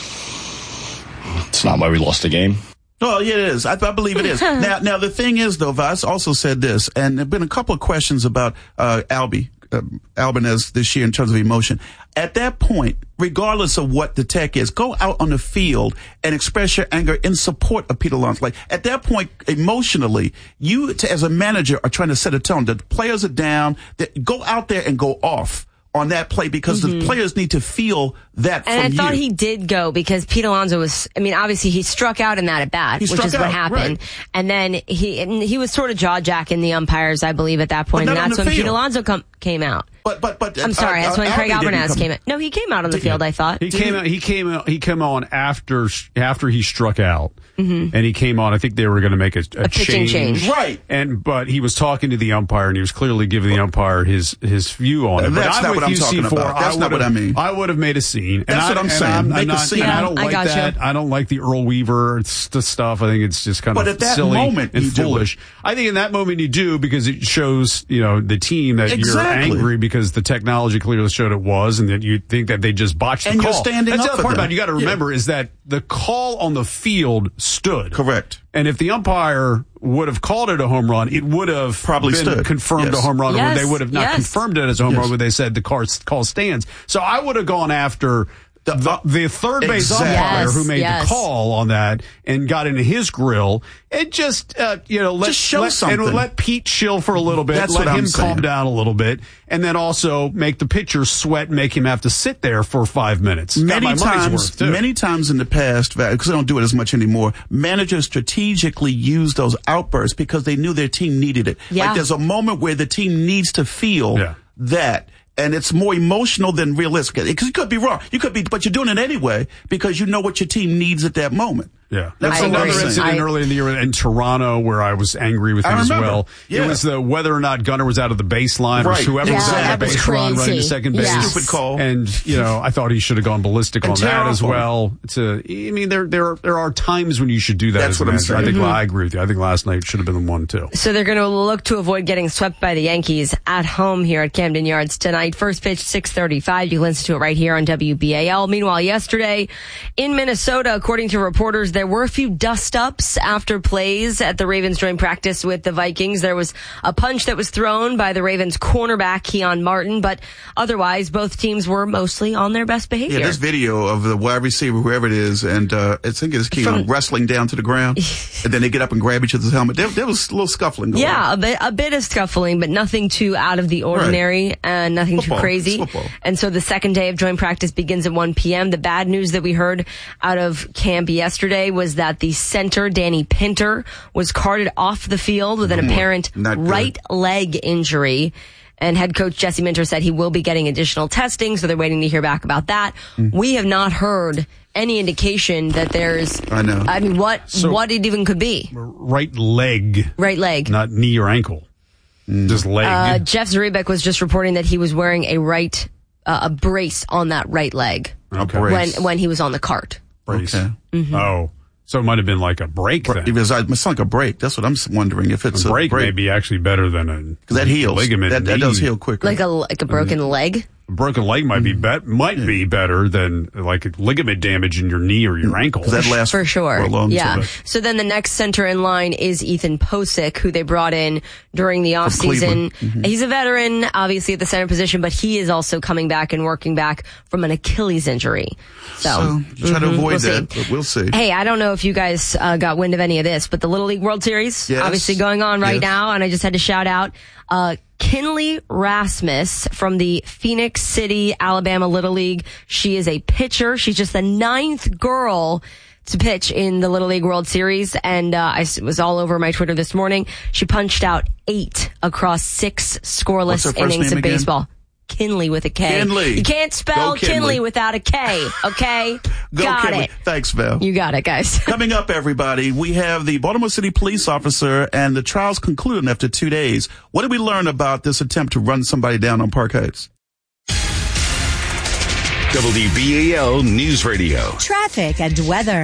it's not why we lost the game. Oh, yeah, it is. I, I believe it is. now, now the thing is, though, Vice also said this, and there have been a couple of questions about uh, Albie, uh, Albanez this year in terms of emotion. At that point, regardless of what the tech is, go out on the field and express your anger in support of Pete Alonso. Like, at that point, emotionally, you, to, as a manager, are trying to set a tone. The players are down. That go out there and go off on that play because mm-hmm. the players need to feel that and from I thought you. he did go because Pete Alonso was, I mean, obviously he struck out in that at bat, He which struck is what out, happened. right. And then he and he was sort of jaw jacking the umpires, I believe, at that point. But And not on that's the when Pete field. Alonso come, came out. But, but, but. I'm sorry, uh, that's when uh, Craig Albie didn't Albanez come- came out. No, he came out on the field, I thought. He came out. He came out. He came on after after he struck out, Mm-hmm. and he came on. I think they were going to make a, a, A pitching change. Right. And but he was talking to the umpire, and he was clearly giving the umpire his his view on it. But That's I'm not with what I'm you, talking C four. about. That's I not what would've- I mean. I would have made a scene. And That's I, what I'm and saying. I'm, Make I'm a not, scene. and I Yeah, don't I like gotcha. that. I don't like the Earl Weaver st- stuff. I think it's just kind But of at that silly moment, and you do it. foolish. I think in that moment you do because it shows you know the team that Exactly. you're angry because the technology clearly showed it was, and that you think that they just botched the And call. you're standing That's up the other for part them. about it you got to Yeah. remember is that the call on the field stood. Correct. And if the umpire would have called it a home run, it would have Probably been stood. confirmed Yes. a home run, or Yes. they would have not Yes. confirmed it as a home Yes. run when they said the car, call stands. So I would have gone after the, the, the third base Exactly. umpire Yes, who made yes. the call on that and got into his grill and just, uh, you know, let, Just show let, something. and let Pete chill for a little bit, That's let what I'm him calm saying. down a little bit, and then also make the pitcher sweat and make him have to sit there for five minutes. Got Many my money's times, worth, too. many times in the past, because they don't do it as much anymore, managers strategically use those outbursts because they knew their team needed it. Yeah. Like there's a moment where the team needs to feel Yeah. that. And it's more emotional than realistic. Because you could be wrong. You could be, but you're doing it anyway because you know what your team needs at that moment. Yeah. That's I all I'm another agree. saying. incident I- early in the year in Toronto where I was angry with him I as remember. well. Yeah. It was the whether or not Gunnar was out of the baseline Right. or whoever Yeah, was out that of the was baseline running to crazy. second base. Yes. Stupid call. And, you know, I thought he should have gone ballistic And on that as terrible. well. To, I mean, there, there, are, there are times when you should do that That's as a what I'm manager. I saying. think Mhm. I agree with you. I think last night should have been the one too. So they're going to look to avoid getting swept by the Yankees at home here at Camden Yards tonight. First pitch, six thirty-five. You can listen to it right here on W B A L. Meanwhile, yesterday in Minnesota, according to reporters, there were a few dust-ups after plays at the Ravens joint practice with the Vikings. There was a punch that was thrown by the Ravens cornerback, Keon Martin, but otherwise, both teams were mostly on their best behavior. Yeah, this video of the wide receiver, whoever it is, and uh, I think it's Keon From- wrestling down to the ground, and then they get up and grab each other's helmet. There, there was a little scuffling going on. Yeah, a bit, a bit of scuffling, but nothing too out of the ordinary and nothing Football. too crazy. It's football. And so the second day of joint practice begins at one p.m. The bad news that we heard out of camp yesterday was that the center, Danny Pinter, was carted off the field with an Mm, apparent not good. right leg injury. And head coach Jesse Minter said he will be getting additional testing, so they're waiting to hear back about that. Mm. We have not heard any indication that there's, I know. I mean, what, So- what it even could be. Right leg, Right leg. not knee or ankle. Just leg. Uh, Jeff Zaribek was just reporting that he was wearing a right, uh, a brace on that right leg okay. when, when he was on the cart. Brace. Okay. Oh, so it might have been like a break then. It was, it's like a break. That's what I'm wondering. If it's A break, a break may be actually better than a because that heals. ligament. That, that knee. does heal quicker. Like a, like a broken leg. A broken leg might be bet might be better than like ligament damage in your knee or your ankle. 'Cause that lasts For sure. for a long yeah. time. So then the next center in line is Ethan Posick, who they brought in during the offseason. Cleveland. He's a veteran, obviously at the center position, but he is also coming back and working back from an Achilles injury. So, So, try to mhm, avoid we'll that, see. but we'll see. Hey, I don't know if you guys uh, got wind of any of this, but the Little League World Series, Yes. obviously going on right Yes. now, and I just had to shout out uh, Kinley Rasmus from the Phoenix City, Alabama Little League. She is a pitcher. She's just the ninth girl to pitch in the Little League World Series, and uh, I s- was all over my Twitter this morning. She punched out eight across six What's scoreless her first innings name of again? baseball. Kinley with a K. Kinley. You can't spell Go Kinley. Kinley without a K, okay? Go, Got Kinley. it. Thanks, Val. You got it, guys. Coming up, everybody, we have the Baltimore City police officer, and the trial's concluding after two days. What did we learn about this attempt to run somebody down on Park Heights? W B A L News Radio. Traffic and weather.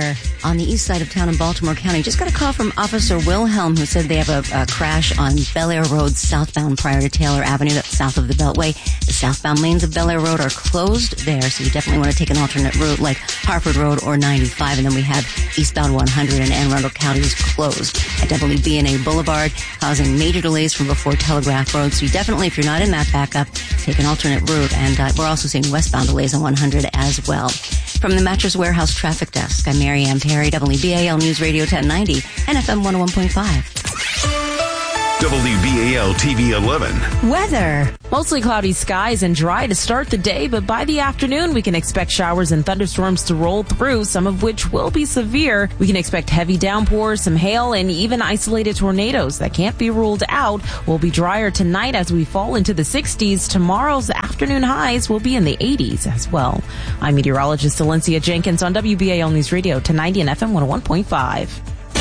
on the east side of town in Baltimore County. Just got a call from Officer Wilhelm, who said they have a, a crash on Bel Air Road southbound prior to Taylor Avenue. That's south of the Beltway. The southbound lanes of Bel Air Road are closed there, so you definitely want to take an alternate route like Harford Road or ninety-five. And then we have eastbound one hundred in Anne Arundel County is closed at W B and A Boulevard, causing major delays from before Telegraph Road. So you definitely, if you're not in that backup, take an alternate route. And uh, we're also seeing westbound delays on one hundred as well. From the Mattress Warehouse Traffic Desk, I'm Mary Ann Perry, W B A L News Radio ten ninety and F M one oh one point five. W B A L T V eleven. Weather. Mostly cloudy skies and dry to start the day, but by the afternoon we can expect showers and thunderstorms to roll through, some of which will be severe. We can expect heavy downpours, some hail, and even isolated tornadoes that can't be ruled out. Will be drier tonight as we fall into the sixties. Tomorrow's afternoon highs will be in the eighties as well. I'm meteorologist Valencia Jenkins on W B A L News Radio ten ninety and F M one oh one point five.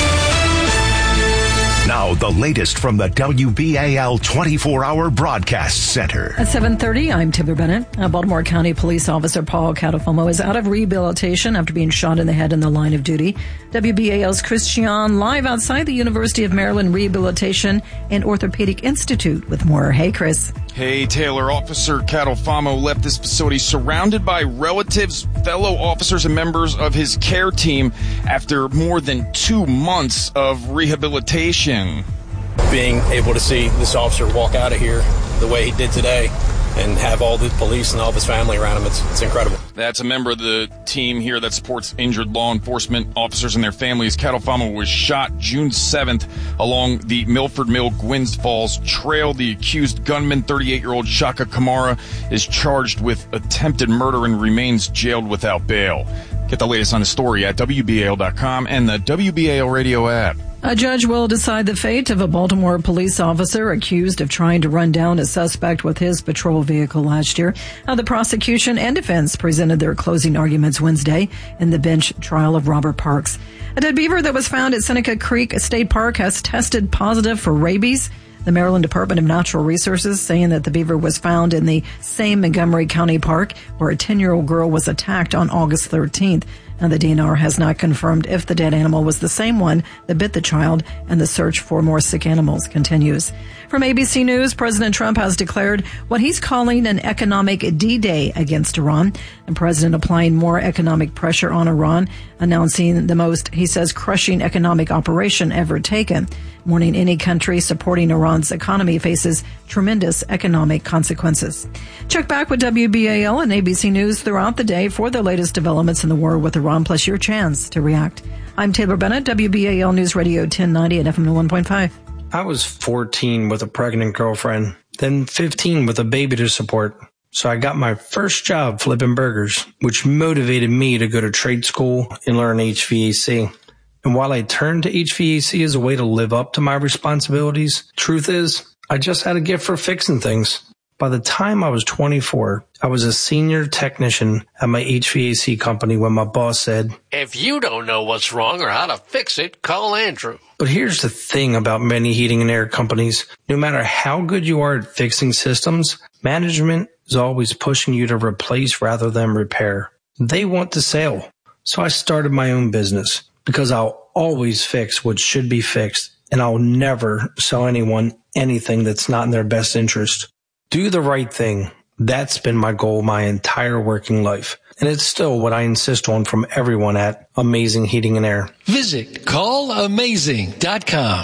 Now, the latest from the W B A L twenty-four hour Broadcast Center. At seven thirty, I'm Taylor Bennett. A Baltimore County Police Officer Paul Catalfomo is out of rehabilitation after being shot in the head in the line of duty. W B A L's Christian live outside the University of Maryland Rehabilitation and Orthopedic Institute with more. Hey, Chris. Hey, Taylor. Officer Catalfomo left this facility surrounded by relatives, fellow officers, and members of his care team after more than two months of rehabilitation. Being able to see this officer walk out of here the way he did today and have all the police and all of his family around him, it's, it's incredible. That's a member of the team here that supports injured law enforcement officers and their families. Catalfomo was shot June seventh along the Milford Mill Gwynns Falls Trail. The accused gunman, thirty-eight-year-old Shaka Kamara, is charged with attempted murder and remains jailed without bail. Get the latest on the story at W B A L dot com and the W B A L radio app. A judge will decide the fate of a Baltimore police officer accused of trying to run down a suspect with his patrol vehicle last year. Now, the prosecution and defense presented their closing arguments Wednesday in the bench trial of Robert Parks. A dead beaver that was found at Seneca Creek State Park has tested positive for rabies. The Maryland Department of Natural Resources saying that the beaver was found in the same Montgomery County Park where a ten-year-old girl was attacked on August thirteenth. Now, the D N R has not confirmed if the dead animal was the same one that bit the child, and the search for more sick animals continues. From A B C News, President Trump has declared what he's calling an economic D-Day against Iran. The president applying more economic pressure on Iran, announcing the most, he says, crushing economic operation ever taken, warning any country supporting Iran's economy faces tremendous economic consequences. Check back with W B A L and A B C News throughout the day for the latest developments in the war with Iran, plus your chance to react. I'm Taylor Bennett, W B A L News Radio ten ninety at F M one point five. I was fourteen with a pregnant girlfriend, then fifteen with a baby to support. So I got my first job flipping burgers, which motivated me to go to trade school and learn H V A C. And while I turned to H V A C as a way to live up to my responsibilities, truth is, I just had a gift for fixing things. By the time I was twenty-four, I was a senior technician at my H V A C company when my boss said, "If you don't know what's wrong or how to fix it, call Andrew." But here's the thing about many heating and air companies. No matter how good you are at fixing systems, management is always pushing you to replace rather than repair. They want the sale. So I started my own business because I'll always fix what should be fixed, and I'll never sell anyone anything that's not in their best interest. Do the right thing. That's been my goal my entire working life. And it's still what I insist on from everyone at Amazing Heating and Air. Visit call amazing dot com.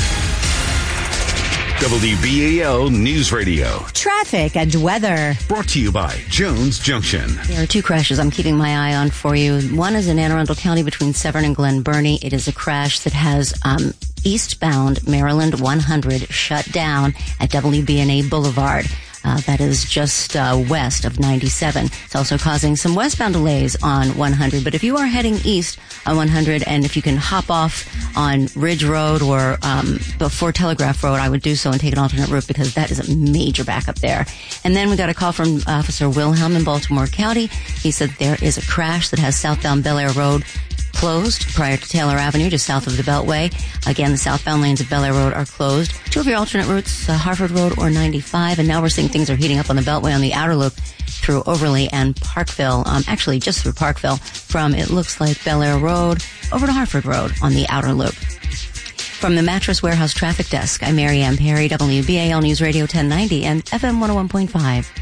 W B A L News Radio. Traffic and weather. Brought to you by Jones Junction. There are two crashes I'm keeping my eye on for you. One is in Anne Arundel County between Severn and Glen Burnie. It is a crash that has um, eastbound Maryland one hundred shut down at W B and A Boulevard. Uh, that is just uh, west of ninety-seven. It's also causing some westbound delays on one hundred. But if you are heading east on one hundred, and if you can hop off on Ridge Road or um, before Telegraph Road, I would do so and take an alternate route because that is a major backup there. And then we got a call from Officer Wilhelm in Baltimore County. He said there is a crash that has southbound Bel Air Road closed prior to Taylor Avenue, just south of the Beltway. Again, the southbound lanes of Bel Air Road are closed. Two of your alternate routes, uh, Harford Road or ninety-five. And now we're seeing things are heating up on the Beltway on the outer loop through Overley and Parkville. Um, actually, just through Parkville from, it looks like, Bel Air Road over to Hartford Road on the Outer Loop. From the Mattress Warehouse Traffic Desk, I'm Mary Ann Perry, W B A L News Radio ten ninety and F M one oh one point five.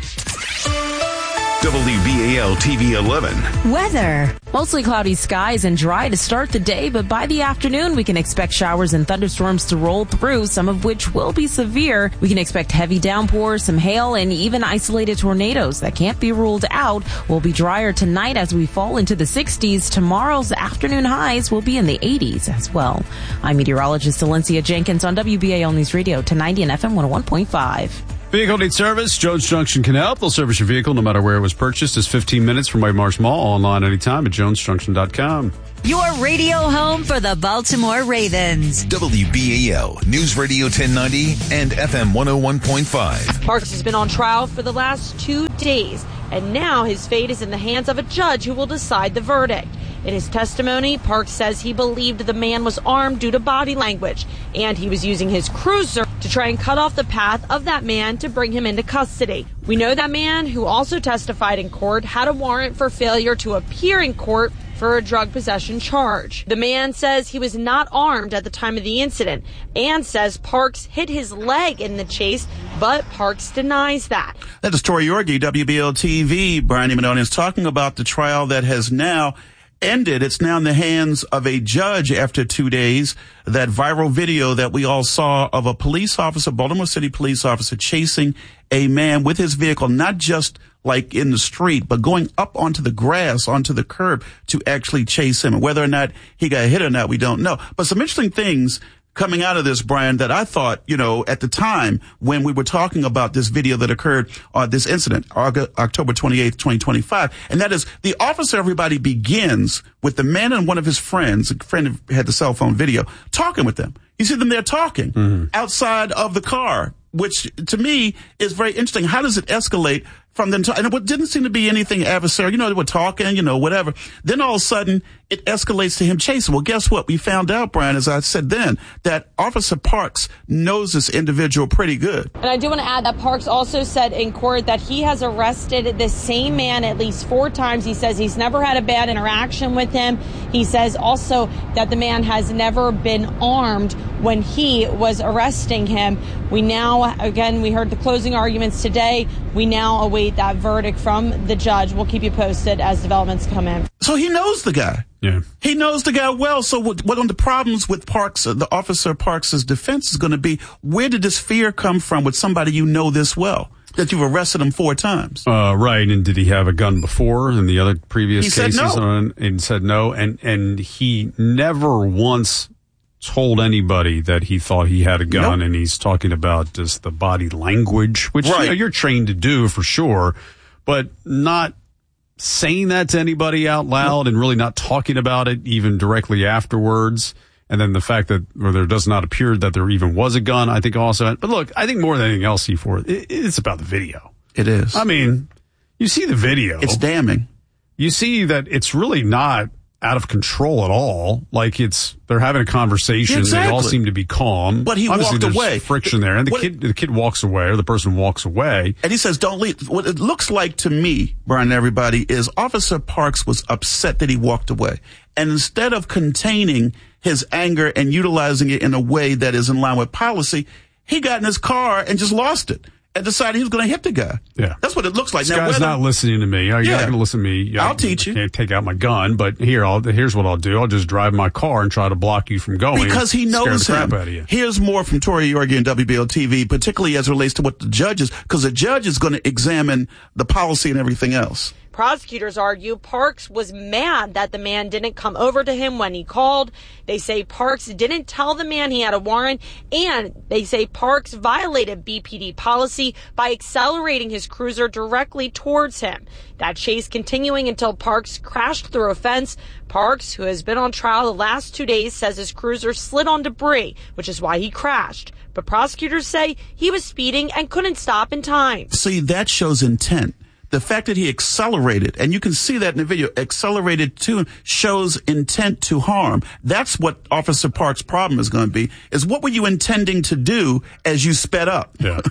W B A L T V eleven. Weather. Mostly cloudy skies and dry to start the day, but by the afternoon we can expect showers and thunderstorms to roll through, some of which will be severe. We can expect heavy downpours, some hail, and even isolated tornadoes that can't be ruled out. Will be drier tonight as we fall into the sixties. Tomorrow's afternoon highs will be in the eighties as well. I'm meteorologist Alencia Jenkins on W B A L News Radio ten ninety and F M one oh one point five. Vehicle needs service. Jones Junction can help. They'll service your vehicle no matter where it was purchased. It's fifteen minutes from White Mall. Online anytime at jones junction dot com. Your radio home for the Baltimore Ravens. W B A L News Radio ten ninety and F M one oh one point five. Parks has been on trial for the last two days, and now his fate is in the hands of a judge who will decide the verdict. In his testimony, Parks says he believed the man was armed due to body language, and he was using his cruiser to try and cut off the path of that man to bring him into custody. We know that man, who also testified in court, had a warrant for failure to appear in court for a drug possession charge. The man says he was not armed at the time of the incident and says Parks hit his leg in the chase, but Parks denies that. That is Tori Yorgi, W B L T V. Brian Emanonian is talking about the trial that has now ended. It's now in the hands of a judge after two days. That viral video that we all saw of a police officer, Baltimore City police officer, chasing a man with his vehicle, not just like in the street, but going up onto the grass, onto the curb to actually chase him. And whether or not he got hit or not, we don't know. But some interesting things coming out of this, Brian, that I thought, you know, at the time when we were talking about this video that occurred, uh, this incident, October twenty-eighth, twenty twenty-five, and that is the officer, everybody begins with the man and one of his friends, a friend had the cell phone video, talking with them. You see them there talking mm-hmm. outside of the car, which to me is very interesting. How does it escalate from them? To, and it didn't seem to be anything adversarial. You know, they were talking, you know, whatever. Then all of a sudden it escalates to him chasing. Well, guess what? We found out, Brian, as I said then, that Officer Parks knows this individual pretty good. And I do want to add that Parks also said in court that he has arrested this same man at least four times. He says he's never had a bad interaction with him. He says also that the man has never been armed when he was arresting him. We now, again, we heard the closing arguments today. We now await that verdict from the judge. We'll keep you posted as developments come in. So he knows the guy. Yeah. He knows the guy well. So what, one of the problems with Parks, uh, the officer Parks' defense is going to be, where did this fear come from with somebody you know this well, that you've arrested him four times? Uh, right. And did he have a gun before in the other previous he cases? Said no. On, and said no. And, and he never once told anybody that he thought he had a gun. Nope. And he's talking about just the body language, which right. you know, you're trained to do for sure, but not saying that to anybody out loud and really not talking about it even directly afterwards. And then the fact that or there does not appear that there even was a gun, I think also. But look, I think more than anything else, C four, it, it's about the video. It is. I mean, you see the video. It's damning. You see that it's really not out of control at all. Like it's, they're having a conversation. Exactly. They all seem to be calm. But he Obviously, walked there's away. Friction there. And the what, kid, the kid walks away or the person walks away. And he says, don't leave. What it looks like to me, Brian and everybody, is Officer Parks was upset that he walked away. And instead of containing his anger and utilizing it in a way that is in line with policy, he got in his car and just lost it. And decided he was going to hit the guy. Yeah. That's what it looks like. This now, guy's whether, not listening to me. You're yeah. not going to listen to me. I'll teach you. I can't take out my gun, but here, I'll, here's what I'll do. I'll just drive my car and try to block you from going. Because he knows scare the him. crap out of you. Here's more from Tori Yorgi and W B L T V, particularly as it relates to what the judge is, because the judge is going to examine the policy and everything else. Prosecutors argue Parks was mad that the man didn't come over to him when he called. They say Parks didn't tell the man he had a warrant, and they say Parks violated B P D policy by accelerating his cruiser directly towards him. That chase continuing until Parks crashed through a fence. Parks, who has been on trial the last two days, says his cruiser slid on debris, which is why he crashed. But prosecutors say he was speeding and couldn't stop in time. See, that shows intent. The fact that he accelerated, and you can see that in the video, accelerated to shows intent to harm. That's what Officer Parks' problem is going to be, is what were you intending to do as you sped up? Yeah.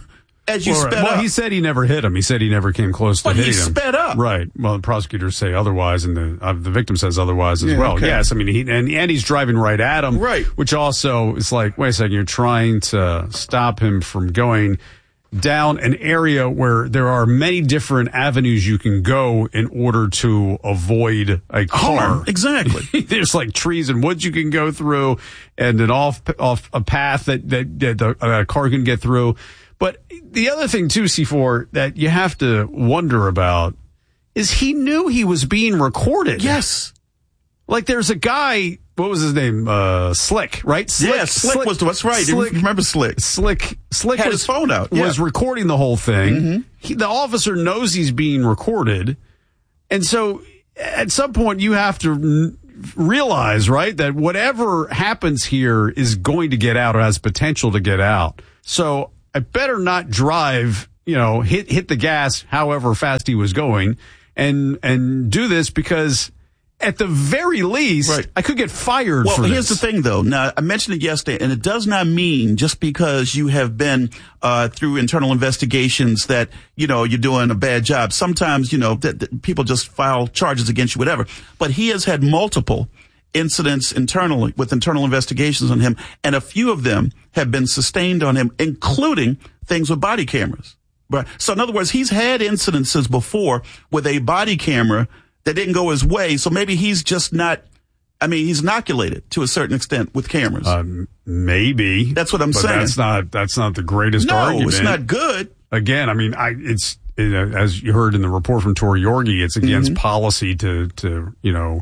as you well, sped well, up. he said he never hit him. He said he never came close to But he hitting him. sped up. Right. Well, the prosecutors say otherwise, and the uh, the victim says otherwise as Yeah, well. okay. Yes, I mean, he, and, and he's driving right at him. Right. Which also is like, wait a second, you're trying to stop him from going down an area where there are many different avenues you can go in order to avoid a car. Harm. Exactly. There's like trees and woods you can go through, and an off off a path that that, that the, a car can get through. But the other thing too, C four, that you have to wonder about is he knew he was being recorded. Yes. Like there's a guy, what was his name? Uh, Slick, right? Slick, yeah, Slick, was, that's right. Slick, You remember Slick? Slick, Slick Had was, his phone out. Yeah. was recording the whole thing. Mm-hmm. He, the officer knows he's being recorded. And so at some point you have to n- realize, right, that whatever happens here is going to get out or has potential to get out. So I better not drive, you know, hit, hit the gas however fast he was going and, and do this because at the very least, right. I could get fired well, for this. Well, here's the thing, though. Now, I mentioned it yesterday, and it does not mean just because you have been uh through internal investigations that, you know, you're doing a bad job. Sometimes, you know, that, that people just file charges against you, whatever. But he has had multiple incidents internally with internal investigations on him, and a few of them have been sustained on him, including things with body cameras. Right. So, in other words, he's had incidences before with a body camera that didn't go his way, so maybe he's just not, I mean, he's inoculated to a certain extent with cameras. Um, maybe. That's what I'm but saying. That's not, that's not the greatest no, argument. No, it's not good. Again, I mean, I, it's, it, uh, as you heard in the report from Tori Yorgi, it's against Mm-hmm. policy to, to, you know,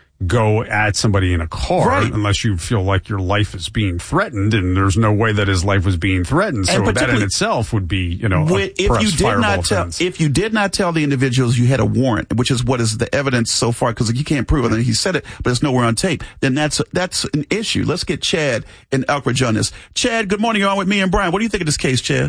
go at somebody in a car right. unless you feel like your life is being threatened, and there's no way that his life was being threatened. So that in itself would be, you know, a if you did not tell, offense. if you did not tell the individuals you had a warrant, which is what is the evidence so far, because you can't prove it, and he said it, but it's nowhere on tape, then that's that's an issue. Let's get Chad in Elkridge on this. Chad, good morning. You're on with me and Brian. What do you think of this case, Chad?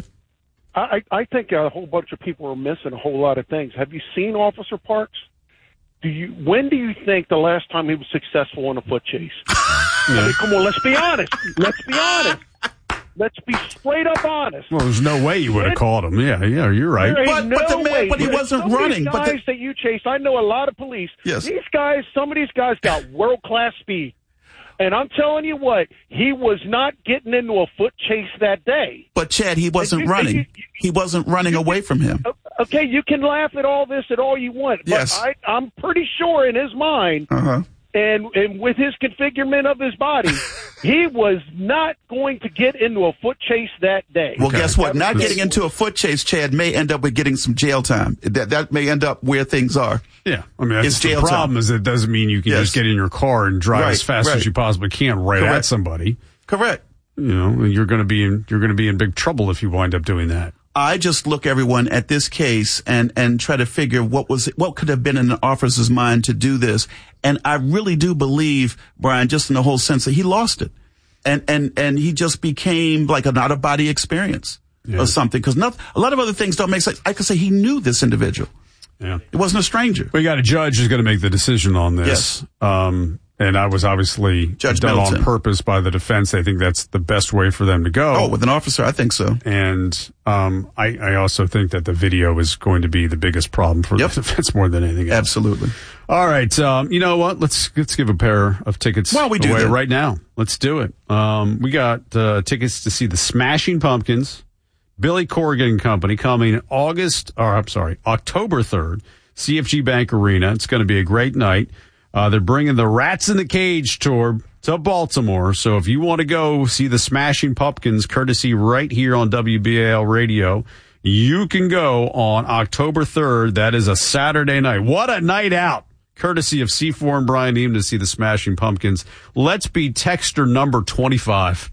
I, I think a whole bunch of people are missing a whole lot of things. Have you seen Officer Parks? Do you? When do you think the last time he was successful in a foot chase? Yeah. I mean, come on, let's be honest. Let's be honest. Let's be straight up honest. Well, there's no way you would have caught him. Yeah, yeah, you're right. There But- ain't but the no man- way. but he wasn't Some of running, These but the- guys that you chase, I know a lot of police. Yes. These guys, some of these guys got world class speed, and I'm telling you what, he was not getting into a foot chase that day. But Chad, he wasn't you- running. you- He wasn't running away from him. Okay, you can laugh at all this at all you want, but Yes. I, I'm pretty sure in his mind, Uh-huh. and and with his configurement of his body, he was not going to get into a foot chase that day. Well, guess what? That Not was- getting into a foot chase, Chad, may end up with getting some jail time. That that may end up where things are. Yeah, I mean, that's It's the jail problem time. is it doesn't mean you can Yes. just get in your car and drive Right, as fast right. as you possibly can right Correct. at somebody. Correct. You know, you're going to be in you're going to be in big trouble if you wind up doing that. I just look everyone at this case and, and try to figure what was what could have been in the officer's mind to do this. And I really do believe, Brian, just in the whole sense that he lost it. And, and, and he just became like an out of body experience Yeah. or something. Cause not, a lot of other things don't make sense. I could say he knew this individual. Yeah. It wasn't a stranger. We got a judge who's going to make the decision on this. Yes. Um, and I was obviously Judge done Middleton. on purpose by the defense. They think that's the best way for them to go. Oh, with an officer, I think so. And um, I, I also think that the video is going to be the biggest problem for Yep. the defense more than anything else. Absolutely. All right. Um, you know what? Let's let's give a pair of tickets Why don't we do away that? right now. Let's do it. Um, we got uh, tickets to see the Smashing Pumpkins, Billy Corgan and Company, coming August, or I'm sorry, October third, C F G Bank Arena. It's going to be a great night. Uh, they're bringing the Rats in the Cage tour to Baltimore. So if you want to go see the Smashing Pumpkins, courtesy right here on W B A L Radio, you can go on October third. That is a Saturday night. What a night out. Courtesy of C four and Brian Eaton to see the Smashing Pumpkins. Let's be texter number twenty-five.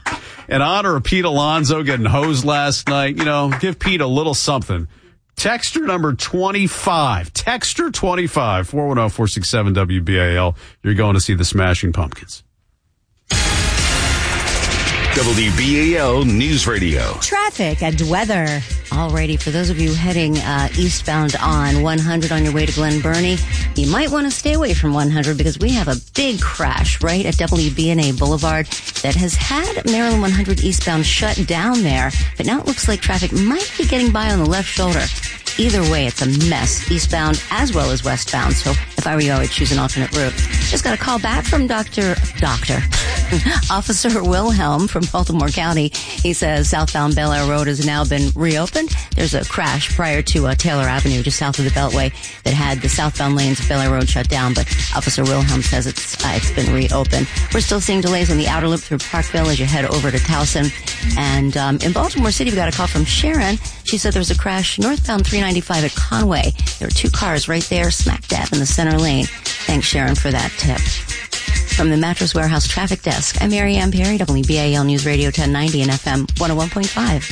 In honor of Pete Alonso getting hosed last night, you know, give Pete a little something. Texter number twenty-five. Texter twenty-five. four one zero, four six seven, W B A L. You're going to see the Smashing Pumpkins. W B A L News Radio. Traffic and weather. Alrighty, for those of you heading uh, eastbound on one hundred on your way to Glen Burnie, you might want to stay away from one hundred because we have a big crash right at W B N A Boulevard that has had Maryland one hundred eastbound shut down there, but now it looks like traffic might be getting by on the left shoulder. Either way, it's a mess, eastbound as well as westbound. So if I were you, I would choose an alternate route. Just got a call back from Doctor Doctor Officer Wilhelm from Baltimore County. He says southbound Bel Air Road has now been reopened. There's a crash prior to uh, Taylor Avenue, just south of the Beltway, that had the southbound lanes of Bel Air Road shut down. But Officer Wilhelm says it's uh, it's been reopened. We're still seeing delays on the outer loop through Parkville as you head over to Towson. And um, in Baltimore City, we got a call from Sharon. She said there was a crash northbound three ninety-five at Conway. There were two cars right there, smack dab in the center lane. Thanks, Sharon, for that tip. From the Mattress Warehouse Traffic Desk, I'm Mary Ann Perry, W B A L News Radio ten ninety and F M one oh one point five.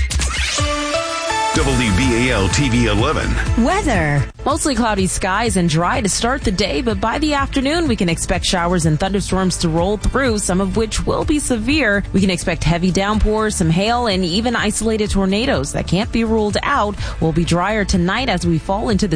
W B A L T V eleven. Weather. Mostly cloudy skies and dry to start the day, but by the afternoon we can expect showers and thunderstorms to roll through, some of which will be severe. We can expect heavy downpours, some hail, and even isolated tornadoes that can't be ruled out. Will be drier tonight as we fall into the